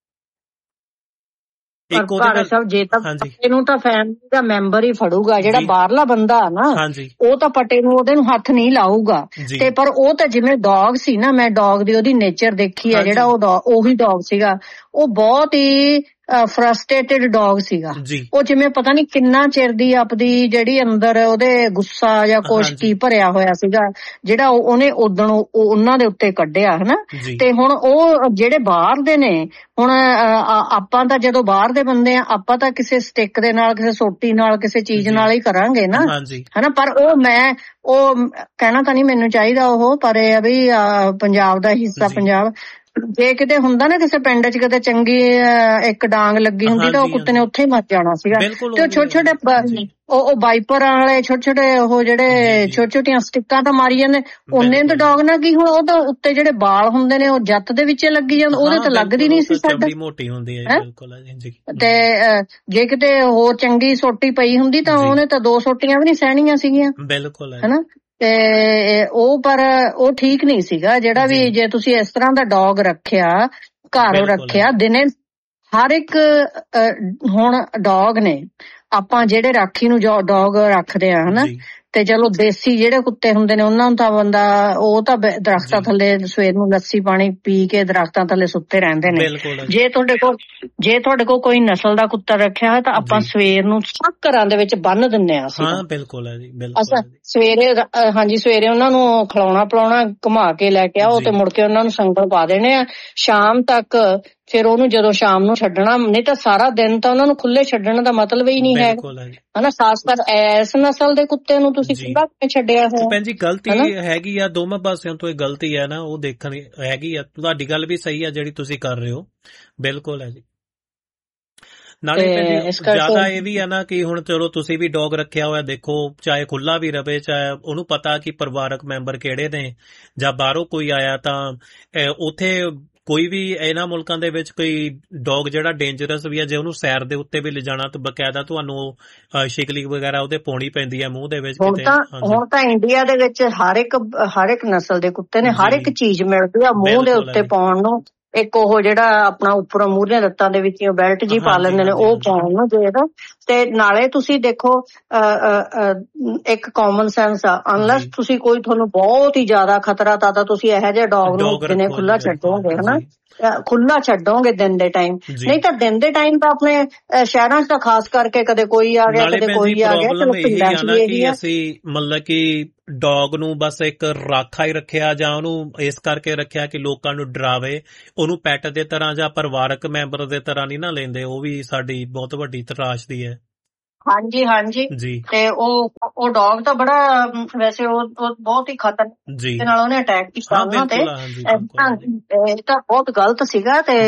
ਜੇ ਤਾਂ ਪੱਟੇ ਨੂੰ ਤਾਂ ਫੈਮਿਲੀ ਦਾ ਮੈਂਬਰ ਹੀ ਫੜੂਗਾ, ਜਿਹੜਾ ਬਾਹਰਲਾ ਬੰਦਾ ਨਾ, ਉਹ ਤਾਂ ਪੱਟੇ ਨੂੰ ਉਹਦੇ ਨੂੰ ਹੱਥ ਨਹੀਂ ਲਾਊਗਾ। ਤੇ ਪਰ ਉਹ ਤਾਂ ਜਿਵੇਂ ਡੌਗ ਸੀ ਨਾ, ਮੈਂ ਡੌਗ ਦੀ ਉਹਦੀ ਨੇਚਰ ਦੇਖੀ ਹੈ, ਜਿਹੜਾ ਉਹੀ ਡੌਗ ਸੀਗਾ, ਉਹ ਬਹੁਤ ਹੀ ਫਰਸਟ੍ਰੇਟਡ ਡੌਗ ਸੀਗਾ। ਉਹ ਜਿਵੇਂ ਪਤਾ ਨੀ ਕਿੰਨਾ ਚਿਰ ਦੀ ਆਪਦੀ ਜਿਹੜੀ ਅੰਦਰ ਉਹਦੇ ਗੁੱਸਾ ਜਾਂ ਕੁਛ ਕੀ ਭਰਿਆ ਹੋਇਆ ਸੀਗਾ, ਜਿਹੜਾ ਉਹਨੇ ਉਦਣ ਉਹਨਾਂ ਦੇ ਉੱਤੇ ਕੱਢਿਆ ਹਨਾ। ਤੇ ਹੁਣ ਉਹ ਜਿਹੜੇ ਬਾਹਰ ਦੇ ਨੇ, ਹੁਣ ਆਪਾਂ ਤਾਂ ਜਦੋਂ ਬਾਹਰ ਦੇ ਬੰਦੇ ਆ, ਆਪਾਂ ਤਾਂ ਕਿਸੇ ਸਟਿੱਕ ਦੇ ਨਾਲ, ਕਿਸੇ ਸੋਟੀ ਨਾਲ, ਕਿਸੇ ਚੀਜ਼ ਨਾਲ ਹੀ ਕਰਾਂਗੇ ਨਾ ਹਨਾ। ਪਰ ਉਹ ਕਹਿਣਾ ਤਾਂ ਨਹੀਂ ਮੈਨੂੰ ਚਾਹੀਦਾ ਉਹ, ਪਰ ਇਹ ਆ ਵੀ ਪੰਜਾਬ ਦਾ ਹਿੱਸਾ, ਪੰਜਾਬ ਜੇ ਕਿਤੇ ਹੁੰਦਾ ਨਾ ਕਿਸੇ ਪਿੰਡ 'ਚ ਕਿਤੇ ਚੰਗੀ ਇੱਕ ਡਾਂਗ ਲੱਗੀ ਹੁੰਦੀ ਤਾਂ ਉਹ ਕੁੱਤੇ ਨੇ ਉੱਥੇ ਹੀ ਮਰ ਜਾਣਾ ਸੀਗਾ। ਤੇ ਛੋਟੇ ਛੋਟੇ ਉਹ ਵਾਈਪਰਾਂ ਵਾਲੇ ਛੋਟੇ ਛੋਟੇ ਉਹ ਜਿਹੜੇ ਛੋਟੀ ਛੋਟੀਆਂ ਸਟਿੱਕਾਂ ਤਾਂ ਮਾਰੀ ਜਾਂਦੇ, ਉਹਨੇ ਤਾਂ ਡੌਗ ਨਾ ਕੀ, ਹੁਣ ਉਹ ਤਾਂ ਉੱਤੇ ਜਿਹੜੇ ਬਾਲ ਹੁੰਦੇ ਨੇ ਉਹ ਜੱਤ ਦੇ ਵਿੱਚ ਲੱਗੀ ਜਾਂਦੇ, ਉਹਦੇ ਤੇ ਲੱਗਦੀ ਨਹੀਂ ਸੀ ਸਾਡਾ। ਮੋਟੀ ਹੁੰਦੀ ਹੈ ਤੇ ਜੇ ਕਿਤੇ ਹੋਰ ਚੰਗੀ ਸੋਟੀ ਪਈ ਹੁੰਦੀ ਤਾਂ ਉਹਨੇ ਤਾਂ 2 ਸੋਟੀਆਂ ਵੀ ਨਹੀਂ ਸਹਿਣੀਆਂ ਸੀਗੀਆਂ, ਬਿਲਕੁਲ ਹਨਾ। ਤੇ ਪਰ ਉਹ ਠੀਕ ਨਹੀਂ ਸੀਗਾ, ਜਿਹੜਾ ਵੀ ਜੇ ਤੁਸੀਂ ਇਸ ਤਰ੍ਹਾਂ ਦਾ ਡੌਗ ਰੱਖਿਆ, ਘਰ ਰੱਖਿਆ ਦਿਨੇ, ਹਰ ਇੱਕ ਹੁਣ ਡੌਗ ਨੇ, ਆਪਾਂ ਜਿਹੜੇ ਰਾਖੀ ਨੂੰ ਡੌਗ ਰੱਖਦੇ ਆ ਹਨਾ, ਤੇ ਚਲੋ ਦੇਸੀ ਜਿਹੜੇ ਕੁੱਤੇ ਹੁੰਦੇ ਨੇ ਉਹਨਾਂ ਨੂੰ ਤਾਂ ਬੰਦਾ, ਉਹ ਤਾਂ ਦਰਖਤਾਂ ਥੱਲੇ ਸਵੇਰ ਨੂੰ ਲੱਸੀ ਪਾਣੀ ਪੀ ਕੇ ਦਰਖਤਾਂ ਥੱਲੇ ਸੁੱਤੇ ਰਹਿੰਦੇ ਨੇ। ਜੇ ਤੁਹਾਡੇ ਕੋਲ ਕੋਈ ਨਸਲ ਦਾ ਕੁੱਤਾ ਰੱਖਿਆ ਹੈ ਤਾਂ ਆਪਾਂ ਸਵੇਰ ਨੂੰ ਸਭ ਘਰਾਂ ਦੇ ਵਿੱਚ ਬੰਨ ਦਿੰਦੇ ਹਾਂ। ਬਿਲਕੁਲ ਹੈ ਜੀ, ਸਵੇਰੇ ਉਹਨਾਂ ਨੂੰ ਖਿਲਾਉਣਾ ਪਿਲਾਉਣਾ, ਘੁਮਾ ਕੇ ਲੈ ਕੇ ਆਓ ਤੇ ਮੁੜ ਕੇ ਉਹਨਾਂ ਨੂੰ ਸੰਗਲ ਪਾ ਦੇਣੇ ਆ ਸ਼ਾਮ ਤੱਕ। ਫਿਰ ਉਹਨੂੰ ਜਦੋਂ ਸ਼ਾਮ ਨੂੰ ਛੱਡਣਾ, ਨਹੀਂ ਤਾਂ ਸਾਰਾ ਦਿਨ ਤਾਂ ਉਹਨਾਂ ਨੂੰ ਖੁੱਲੇ ਛੱਡਣ ਦਾ ਮਤਲਬ ਹੀ ਨਹੀਂ ਹੈ ਹਨਾ। ਖਾਸ ਕਰ ਇਸ ਨਸਲ ਦੇ ਕੁੱਤੇ ਨੂੰ ਤੁਸੀਂ ਖੁੱਲਾ ਕਿਵੇਂ ਛੱਡਿਆ ਹੋਇਆ? ਭੈਣ ਜੀ ਗਲਤੀ ਹੈਗੀ ਆ, ਦੋਵਾਂ ਪਾਸਿਆਂ ਤੋਂ ਇਹ ਗਲਤੀ ਹੈ ਨਾ, ਉਹ ਦੇਖਣੀ ਹੈਗੀ ਆ। ਤੁਹਾਡੀ ਗੱਲ ਵੀ ਸਹੀ ਆ ਜਿਹੜੀ ਤੁਸੀਂ ਕਰ ਰਹੇ ਹੋ, ਬਿਲਕੁਲ ਹੈ ਜੀ। ਨਾਲੇ ਜ਼ਿਆਦਾ ਇਹ ਵੀ ਆ ਨਾ ਕਿ ਹੁਣ ਚਲੋ ਤੁਸੀਂ ਵੀ ਡੌਗ ਰੱਖਿਆ ਹੋਇਆ, ਦੇਖੋ ਚਾਹੇ ਖੁੱਲਾ ਵੀ ਰਵੇ, ਚਾਹੇ ਉਹਨੂੰ ਪਤਾ ਕਿ ਪਰਿਵਾਰਕ ਮੈਂਬਰ ਕਿਹੜੇ ਨੇ, ਜਾਂ ਬਾਹਰੋਂ ਕੋਈ ਆਇਆ ਤਾਂ ਉੱਥੇ ਕੋਈ ਵੀ ਇਹਨਾਂ ਮੁਲਕਾਂ ਦੇ ਵਿੱਚ ਕੋਈ ਡੌਗ ਜਿਹੜਾ ਡੇਂਜਰਸ ਵੀ ਹੈ, ਜੇ ਉਹਨੂੰ ਸੈਰ ਦੇ ਉੱਤੇ ਵੀ ਲਿਜਾਣਾ ਤਾਂ ਬਕਾਇਦਾ ਤੁਹਾਨੂੰ ਸ਼ਿਕਲੀ ਵਗੈਰਾ ਉਹਦੇ ਪਾਉਣੀ ਪੈਂਦੀ ਹੈ ਮੂੰਹ ਦੇ ਵਿੱਚ ਹੁਣ ਤਾਂ ਇੰਡੀਆ ਦੇ ਵਿੱਚ ਹਰ ਇੱਕ ਨਸਲ ਦੇ ਕੁੱਤੇ ਨੇ ਹਰ ਇੱਕ ਚੀਜ਼ ਮਿਲਦੀ ਆ ਮੂੰਹ ਦੇ ਉੱਤੇ ਪਾਉਣ ਨੂੰ। ਇੱਕ ਉਹ ਜਿਹੜਾ ਆਪਣਾ ਉੱਪਰੋਂ ਮੂਹਰੇ ਲੱਤਾਂ ਦੇ ਵਿੱਚ ਬੈਲਟ ਜੀ ਪਾ ਲੈਂਦੇ ਨੇ, ਉਹ ਪਾਉਣ ਨੂੰ ਜਿਹੜਾ। ਤੇ ਨਾਲੇ ਤੁਸੀਂ ਦੇਖੋ ਇੱਕ ਕਾਮਨ ਸੈਂਸ ਆ, ਅਨਲੈਸ ਤੁਸੀਂ ਕੋਈ ਤੁਹਾਨੂੰ ਬਹੁਤ ਹੀ ਜ਼ਿਆਦਾ ਖਤਰਾ ਤਾਂ ਤੁਸੀਂ ਇਹੋ ਜਿਹੇ ਡੌਗ ਨੂੰ ਦਿਨੇ ਖੁੱਲਾ ਛੱਡੋਗੇ, ਹਨਾ, ਖੁੱਲਾ ਛੱਡੋਗੇ ਦਿਨ ਦੇ ਟਾਈਮ। ਨਹੀਂ ਤਾਂ ਦਿਨ ਦੇ ਟਾਈਮ ਤਾਂ ਆਪਣੇ ਸ਼ਹਿਰਾਂ 'ਚ ਤਾਂ ਖਾਸ ਕਰਕੇ ਕਦੇ ਕੋਈ ਆ ਗਿਆ ਕਦੇ ਕੋਈ ਆ ਗਿਆ। ਚਲੋ ਪਿੰਡਾਂ 'ਚ ਵੀ ਇਹੀ ਆ। ਅਸੀਂ ਮਤਲਬ ਕਿ ਡੌਗ ਨੂੰ ਬਸ ਇੱਕ ਰਾਖਾ ਹੀ ਰੱਖਿਆ ਜਾਂ ਉਹਨੂੰ ਇਸ ਕਰਕੇ ਰੱਖਿਆ ਕਿ ਲੋਕਾਂ ਨੂੰ ਡਰਾਵੇ, ਉਹਨੂੰ ਪੈਟ ਦੇ ਤਰ੍ਹਾਂ ਜਾਂ ਪਰਿਵਾਰਕ ਮੈਂਬਰ ਦੇ ਤਰ੍ਹਾਂ ਨਹੀਂ ਨਾ ਲੈਂਦੇ। ਉਹ ਵੀ ਸਾਡੀ ਬਹੁਤ ਵੱਡੀ ਤਰਾਸ਼ਦੀ ਹੈ। ਹਾਂਜੀ ਜੀ। ਤੇ ਉਹ ਡੌਗ ਤਾਂ ਬੜਾ ਵੈਸੇ ਉਹ ਬਹੁਤ ਹੀ ਖਤਰਨਾਕ ਦੇ ਨਾਲ ਉਹਨੇ ਅਟੈਕ ਕੀਤਾ ਉਹਨਾਂ ਤੇ। ਇਹ ਤਾਂ ਬਹੁਤ ਗਲਤ ਸੀਗਾ। ਤੇ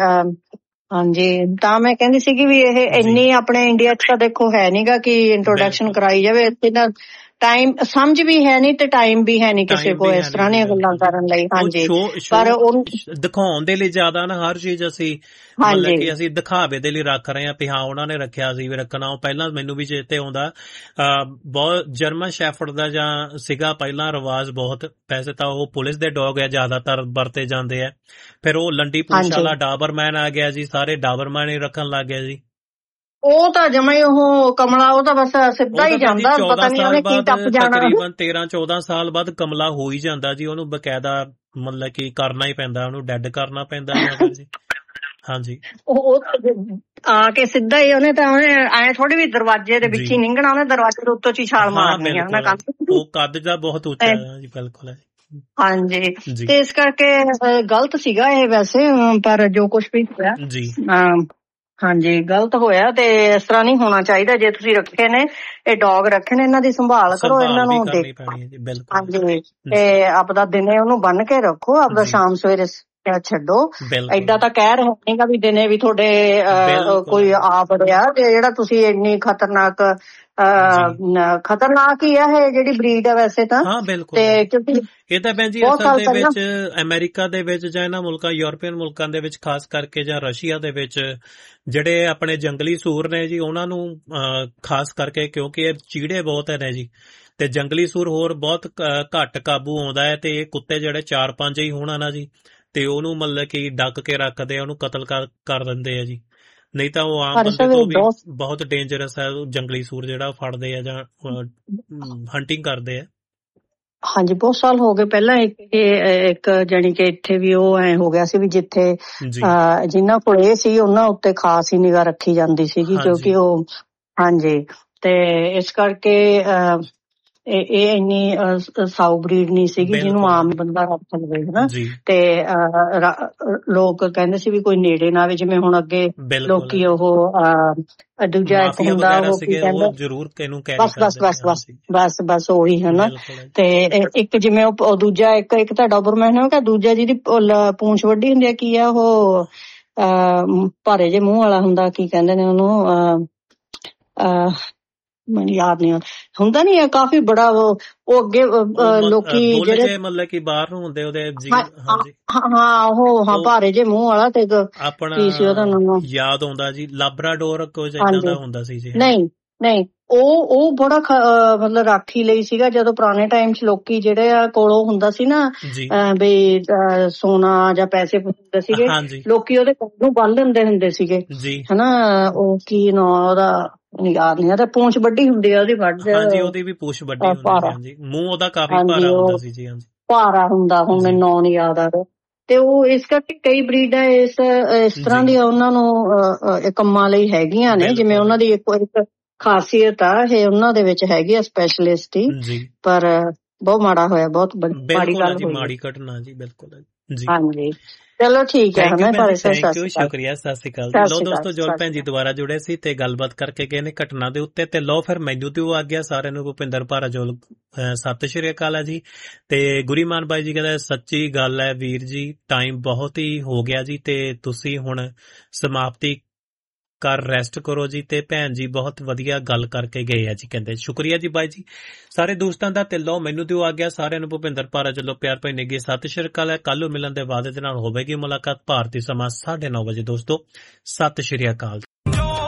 ਹਾਂਜੀ, ਤਾਂ ਮੈਂ ਕਹਿੰਦੀ ਸੀਗੀ ਵੀ ਇਹ ਇੰਨੀ ਆਪਣੇ ਇੰਡੀਆ 'ਚ ਤਾਂ ਦੇਖੋ ਹੈ ਨੀਗਾ ਕਿ ਇੰਟਰੋਡਕਸ਼ਨ ਕਰਾਈ ਜਾਵੇ। ਇੱਥੇ ਤਾਂ ਟਾਈਮ ਸਮਝ ਵੀ ਹੈ ਨਹੀਂ ਤੇ ਟਾਈਮ ਵੀ ਹੈ ਨਹੀਂ ਕਿਸੇ ਕੋਲ ਇਸ ਤਰ੍ਹਾਂ ਦੀਆਂ ਗੱਲਾਂ ਕਰਨ ਲਈ। ਹਾਂਜੀ, ਪਰ ਉਹ ਦਿਖਾਉਣ ਦੇ ਲਈ ਜ਼ਿਆਦਾ ਨਾ ਹਰ ਚੀਜ਼ ਅਸੀਂ ਮਤਲਬ ਕਿ ਅਸੀਂ ਦਿਖਾਵੇ ਦੇ ਲਈ ਰੱਖ ਰਹੇ ਹਾਂ ਵੀ ਹਾਂ ਉਹਨਾਂ ਨੇ ਰੱਖਿਆ ਸੀ ਵੀ ਰੱਖਣਾ। ਉਹ ਪਹਿਲਾਂ ਮੈਨੂੰ ਵੀ ਚੇਤੇ ਆਉਂਦਾ ਬਹੁਤ ਜਰਮਨ ਸ਼ੈਫਰਡ ਦਾ ਜਾਂ ਸੀਗਾ ਪਹਿਲਾਂ ਰਿਵਾਜ ਬਹੁਤ। ਵੈਸੇ ਤਾਂ ਉਹ ਪੁਲਿਸ ਦੇ ਡੌਗ ਹੈ ਜ਼ਿਆਦਾਤਰ ਵਰਤੇ ਜਾਂਦੇ ਆ। ਫਿਰ ਉਹ ਲੰਡੀ ਪੂੰਛ ਵਾਲਾ ਡਾਬਰਮੈਨ ਆ ਗਿਆ ਜੀ, ਸਾਰੇ ਡਾਬਰਮੈਨ ਹੀ ਰੱਖਣ ਲੱਗ ਗਿਆ ਜੀ। ਉਹ ਤਾਂ ਜਮਾ ਹੀ ਉਹ ਕਮਲਾ, ਉਹ ਤਾਂ ਬਸ ਸਿੱਧਾ ਹੀ ਜਾਂਦਾ, ਪਤਾ ਨਹੀਂ ਉਹਨੇ ਕੀ ਟੱਪ ਜਾਣਾ। ਤਕਰੀਬਨ 13-14 ਸਾਲ ਬਾਅਦ ਕਮਲਾ ਹੋ ਹੀ ਜਾਂਦਾ ਜੀ। ਉਹਨੂੰ ਬਕਾਇਦਾ ਮਤਲਬ ਕਿ ਕਰਨਾ ਹੀ ਪੈਂਦਾ, ਉਹਨੂੰ ਡੈਡ ਕਰਨਾ ਪੈਂਦਾ ਜੀ। ਹਾਂਜੀ, ਉਹ ਆ ਕੇ ਸਿੱਧਾ ਹੀ ਉਹਨੇ ਐ ਥੋੜੀ ਵੀ ਦਰਵਾਜ਼ੇ ਦੇ ਵਿੱਚ ਹੀ ਨਿੰਗਣਾ, ਉਹਨੇ ਦਰਵਾਜ਼ੇ ਦੇ ਉੱਤੋਂ ਛਾਲ ਮਾਰਨੀ ਹੈ। ਉਹ ਕੱਦ ਦਾ ਬਹੁਤ ਉੱਚਾ ਹੈ ਜੀ। ਬਿਲਕੁਲ। ਹਾਂਜੀ, ਤੇ ਇਸ ਕਰਕੇ ਗਲਤ ਸੀਗਾ ਇਹ ਵੈਸੇ, ਪਰ ਜੋ ਕੁਛ ਵੀ ਹੋਇਆ ਜੀ ਹਾਂਜੀ ਗਲਤ ਹੋਇਆ। ਤੇ ਇਸ ਤਰ੍ਹਾਂ ਨਹੀਂ ਹੋਣਾ ਚਾਹੀਦਾ। ਜੇ ਤੁਸੀਂ ਰੱਖੇ ਨੇ ਇਹ ਡੌਗ ਰੱਖੇ ਨੇ, ਇਹਨਾਂ ਦੀ ਸੰਭਾਲ ਕਰੋ, ਇਹਨਾਂ ਨੂੰ ਹਾਂਜੀ, ਤੇ ਆਪਦਾ ਦਿਨੇ ਉਹਨੂੰ ਬੰਨ ਕੇ ਰੱਖੋ, ਆਪਦਾ ਸ਼ਾਮ ਸਵੇਰੇ ਛੱਡੋ। ਏਦਾਂ ਤਾਂ ਕਹਿ ਰਹੇ ਨਹੀਂਗਾ ਵੀ ਦਿਨੇ ਵੀ ਤੁਹਾਡੇ ਕੋਈ ਆ ਵੜਿਆ ਤੇ ਜਿਹੜਾ ਤੁਸੀਂ ਇੰਨੀ ਖਤਰਨਾਕ ਹੀ ਆ ਇਹ ਜਿਹੜੀ ਬਰੀਡ ਆ ਵੈਸੇ ਤਾਂ। ਤੇ ਕਿਉਂਕਿ ਇਹ ਤਾਂ ਭੈਣ ਜੀ ਅਸਲ ਦੇ ਵਿੱਚ ਅਮਰੀਕਾ ਦੇ ਵਿੱਚ ਜਾਂ ਇਹਨਾਂ ਮੁਲਕਾਂ ਯੂਰਪੀਅਨ ਮੁਲਕਾਂ ਦੇ ਵਿੱਚ ਖਾਸ ਕਰਕੇ ਜਾਂ ਰਸ਼ੀਆ ਦੇ ਵਿੱਚ ਜਿਹੜੇ ਆਪਣੇ ਜੰਗਲੀ ਸੂਰ ਨੇ ਜੀ, ਉਹਨਾਂ ਨੂੰ ਖਾਸ ਕਰਕੇ ਕਿਉਂਕਿ ਇਹ ਚੀੜੇ ਬਹੁਤ ਨੇ ਜੀ, ਤੇ ਜੰਗਲੀ ਸੂਰ ਹੋਰ ਬਹੁਤ ਘੱਟ ਕਾਬੂ ਆਉਂਦਾ ਹੈ। ਤੇ ਇਹ ਕੁੱਤੇ ਜਿਹੜੇ 4-5 ਹੀ ਹੋਣਾ ਨਾ ਜੀ, ਤੇ ਉਹਨੂੰ ਮਤਲਬ ਕਿ ਡੱਕ ਕੇ ਰੱਖਦੇ ਆ, ਉਹਨੂੰ ਕਤਲ ਕਰ ਦਿੰਦੇ ਆ ਜੀ। ਨਹੀਂ ਤਾਂ ਉਹ ਆਮ ਬੰਦੇ ਤੋਂ ਵੀ ਬਹੁਤ ਡੇਂਜਰਸ ਹੈ ਜੰਗਲੀ ਸੂਰ ਜਿਹੜਾ ਫੜਦੇ ਆ ਜਾਂ ਹੰਟਿੰਗ ਕਰਦੇ ਆ। ਹਾਂਜੀ, ਬਹੁਤ ਸਾਲ ਹੋ ਗਏ ਪਹਿਲਾਂ ਇੱਕ ਜਾਣੀ ਕਿ ਇੱਥੇ ਵੀ ਉਹ ਐ ਹੋ ਗਿਆ ਸੀ ਵੀ ਜਿੱਥੇ ਜਿਨ੍ਹਾਂ ਕੋਲ ਇਹ ਸੀ ਉਹਨਾਂ ਉੱਤੇ ਖਾਸ ਹੀ ਨਿਗਾਹ ਰੱਖੀ ਜਾਂਦੀ ਸੀਗੀ, ਕਿਉਂਕਿ ਉਹ ਹਾਂਜੀ, ਤੇ ਇਸ ਕਰਕੇ ਇਹ ਇੰਨੀ ਸਾਊ ਬਰੀਡ ਨਹੀਂ ਸੀਗੀ ਜਿਹਨੂੰ ਆਮ ਬੰਦਾ ਰੱਖ ਲਵੇ, ਹਨਾ। ਤੇ ਲੋਕ ਕਹਿੰਦੇ ਸੀ ਵੀ ਕੋਈ ਨੇੜੇ ਨਾ ਆਵੇ, ਜਿਵੇਂ ਹੁਣ ਅੱਗੇ ਲੋਕੀ ਉਹ ਦੂਜਾ ਇੱਕ ਹੁੰਦਾ ਉਹ ਕੀ ਕਹਿੰਦੇ ਬਸ ਉਹੀ ਹਨਾ। ਤੇ ਇੱਕ ਜਿਵੇਂ ਉਹ ਦੂਜਾ ਇੱਕ ਤਾਂ ਡਾਬਰਮੈਨ ਹੈ, ਦੂਜਾ ਜਿਹਦੀ ਪੂੰਛ ਵੱਡੀ ਹੁੰਦੀ ਆ, ਕੀ ਆ ਉਹ ਭਾਰੇ ਜੇ ਮੂੰਹ ਵਾਲਾ ਹੁੰਦਾ, ਕੀ ਕਹਿੰਦੇ ਨੇ ਉਹਨੂੰ, ਮੈਨੂੰ ਯਾਦ ਨਹੀਂ ਹੁੰਦਾ। ਨੀ ਕਾਫੀ ਬੜਾ ਉਹ ਅੱਗੇ ਲੋਕੀ ਜਿਹੜੇ ਮਤਲਬ ਕਿ ਬਾਹਰ ਨੂੰ ਹੁੰਦੇ ਉਹਦੇ ਉਹ ਭਾਰੇ ਜੇ ਮੂੰਹ ਵਾਲਾ ਤੇ ਆਪਣਾ ਕੀ ਸੀ ਉਹਦਾ ਨਾਮ ਯਾਦ ਆਉਂਦਾ ਜੀ, ਲਾਬਰਾਡੋਰ ਕੁਝ ਏਦਾਂ ਦਾ ਹੁੰਦਾ ਸੀ ਜੀ। ਨਹੀਂ ਉਹ ਬੜਾ ਮਤਲਬ ਰਾਖੀ ਲਈ ਸੀਗਾ। ਜਦੋਂ ਪੁਰਾਣੇ ਟਾਈਮ 'ਚ ਲੋਕੀ ਜਿਹੜੇ ਆ ਕੋਲੋਂ ਹੁੰਦਾ ਸੀ ਨਾ ਵੀ ਸੋਨਾ ਜਾਂ ਪੈਸੇ ਹੁੰਦੇ ਸੀਗੇ, ਲੋਕੀ ਉਹਦੇ ਕੋਲ ਨੂੰ ਬੰਨ ਦਿੰਦੇ ਹੁੰਦੇ ਸੀਗੇ, ਹਨਾ। ਉਹ ਕੀ ਨਾਂ ਉਹਦਾ ਯਾਦ ਨਹੀਂ ਆ। ਤੇ ਪੂੰਛ ਵੱਡੀ ਹੁੰਦੀ ਆ ਉਹਦੀ, ਉਹਦੀ ਵੀ ਪੂੰਛ ਵੱਡੀ ਹੁੰਦੀ, ਮੂੰਹ ਉਹਦਾ ਕਾਫੀ ਭਾਰਾ ਹੁੰਦਾ ਸੀ ਜੀ। ਭਾਰਾ ਹੁੰਦਾ, ਹੁਣ ਮੈਨੂੰ ਨਾਂ ਨੀ ਯਾਦ ਆ ਰਿਹਾ। ਤੇ ਉਹ ਇਸ ਕਰਕੇ ਕਈ ਬਰੀਡਾਂ ਇਸ ਤਰ੍ਹਾਂ ਦੀਆਂ ਉਹਨਾਂ ਨੂੰ ਕੰਮਾਂ ਲਈ ਹੈਗੀਆਂ ਨੇ, ਜਿਵੇਂ ਉਹਨਾਂ ਦੀ ਇੱਕ ਖਾਸੀਅਤ ਆ ਇਹ ਉਹਨਾਂ ਦੇ ਵਿੱਚ ਹੈਗੀ ਆ ਸਪੈਸ਼ਲਿਸਟ ਹੀ। ਪਰ ਬਹੁਤ ਮਾੜਾ ਹੋਇਆ, ਬਹੁਤ ਮਾੜੀ ਗੱਲ ਹੋਈ, ਮਾੜੀ ਘਟਨਾ ਜੀ। ਬਿਲਕੁਲ ਜੀ, ਹਾਂਜੀ। ਚਲੋ ਠੀਕ ਹੈ, ਸ਼ੁਕਰੀਆ, ਸਤਿ ਸ਼੍ਰੀ ਅਕਾਲ। ਲੋ ਦੋਸਤੋ, ਜੋਲ ਭੈਣ ਜੀ ਦੁਬਾਰਾ ਜੁੜੇ ਸੀ ਤੇ ਗੱਲਬਾਤ ਕਰਕੇ ਗਏ ਨੇ ਘਟਨਾ ਦੇ ਉੱਤੇ। ਤੇ ਲੋ ਫਿਰ ਮੈਨੂੰ ਦਿਓ ਆ ਗਿਆ ਸਾਰਿਆਂ ਨੂੰ। ਭੁਪਿੰਦਰ ਭਾਰਾਜੋਲ ਸਤਿ ਸ਼੍ਰੀ ਅਕਾਲ ਹੈ ਜੀ। ਤੇ ਗੁਰੀਮਾਨ ਬਾਈ ਜੀ ਕਹਿੰਦਾ ਸੱਚੀ ਗੱਲ ਹੈ ਵੀਰ ਜੀ, ਟਾਈਮ ਬਹੁਤ ਹੀ ਹੋ ਗਿਆ ਜੀ ਤੇ ਤੁਸੀਂ ਹੁਣ ਸਮਾਪਤੀ ਘਰ ਰੈਸਟ ਕਰੋ ਜੀ। ਤੇ ਭੈਣ ਜੀ ਬਹੁਤ ਵਧੀਆ ਗੱਲ ਕਰਕੇ ਗਏ ਆ ਜੀ, ਕਹਿੰਦੇ ਸ਼ੁਕਰੀਆ ਜੀ ਬਾਈ ਜੀ। ਸਾਰੇ ਦੋਸਤਾਂ ਦਾ ਦਿਲੋਂ ਮੈਨੂੰ ਦਿਓ ਆ ਗਿਆ। ਸਾਰਿਆਂ ਨੂੰ ਭੁਪਿੰਦਰ ਭਾਰਾ ਵੱਲੋਂ ਪਿਆਰ ਭਰੀ ਨਿੱਘੀ ਸਤਿ ਸ਼੍ਰੀ ਅਕਾਲ ਹੈ। ਕੱਲ੍ਹ ਨੂੰ ਮਿਲਣ ਦੇ ਵਾਅਦੇ ਦੇ ਨਾਲ ਹੋਵੇਗੀ ਮੁਲਾਕਾਤ ਭਾਰਤੀ ਸਮਾਂ 9:30 ਵਜੇ। ਦੋਸਤੋ ਸਤਿ ਸ਼੍ਰੀ ਅਕਾਲ।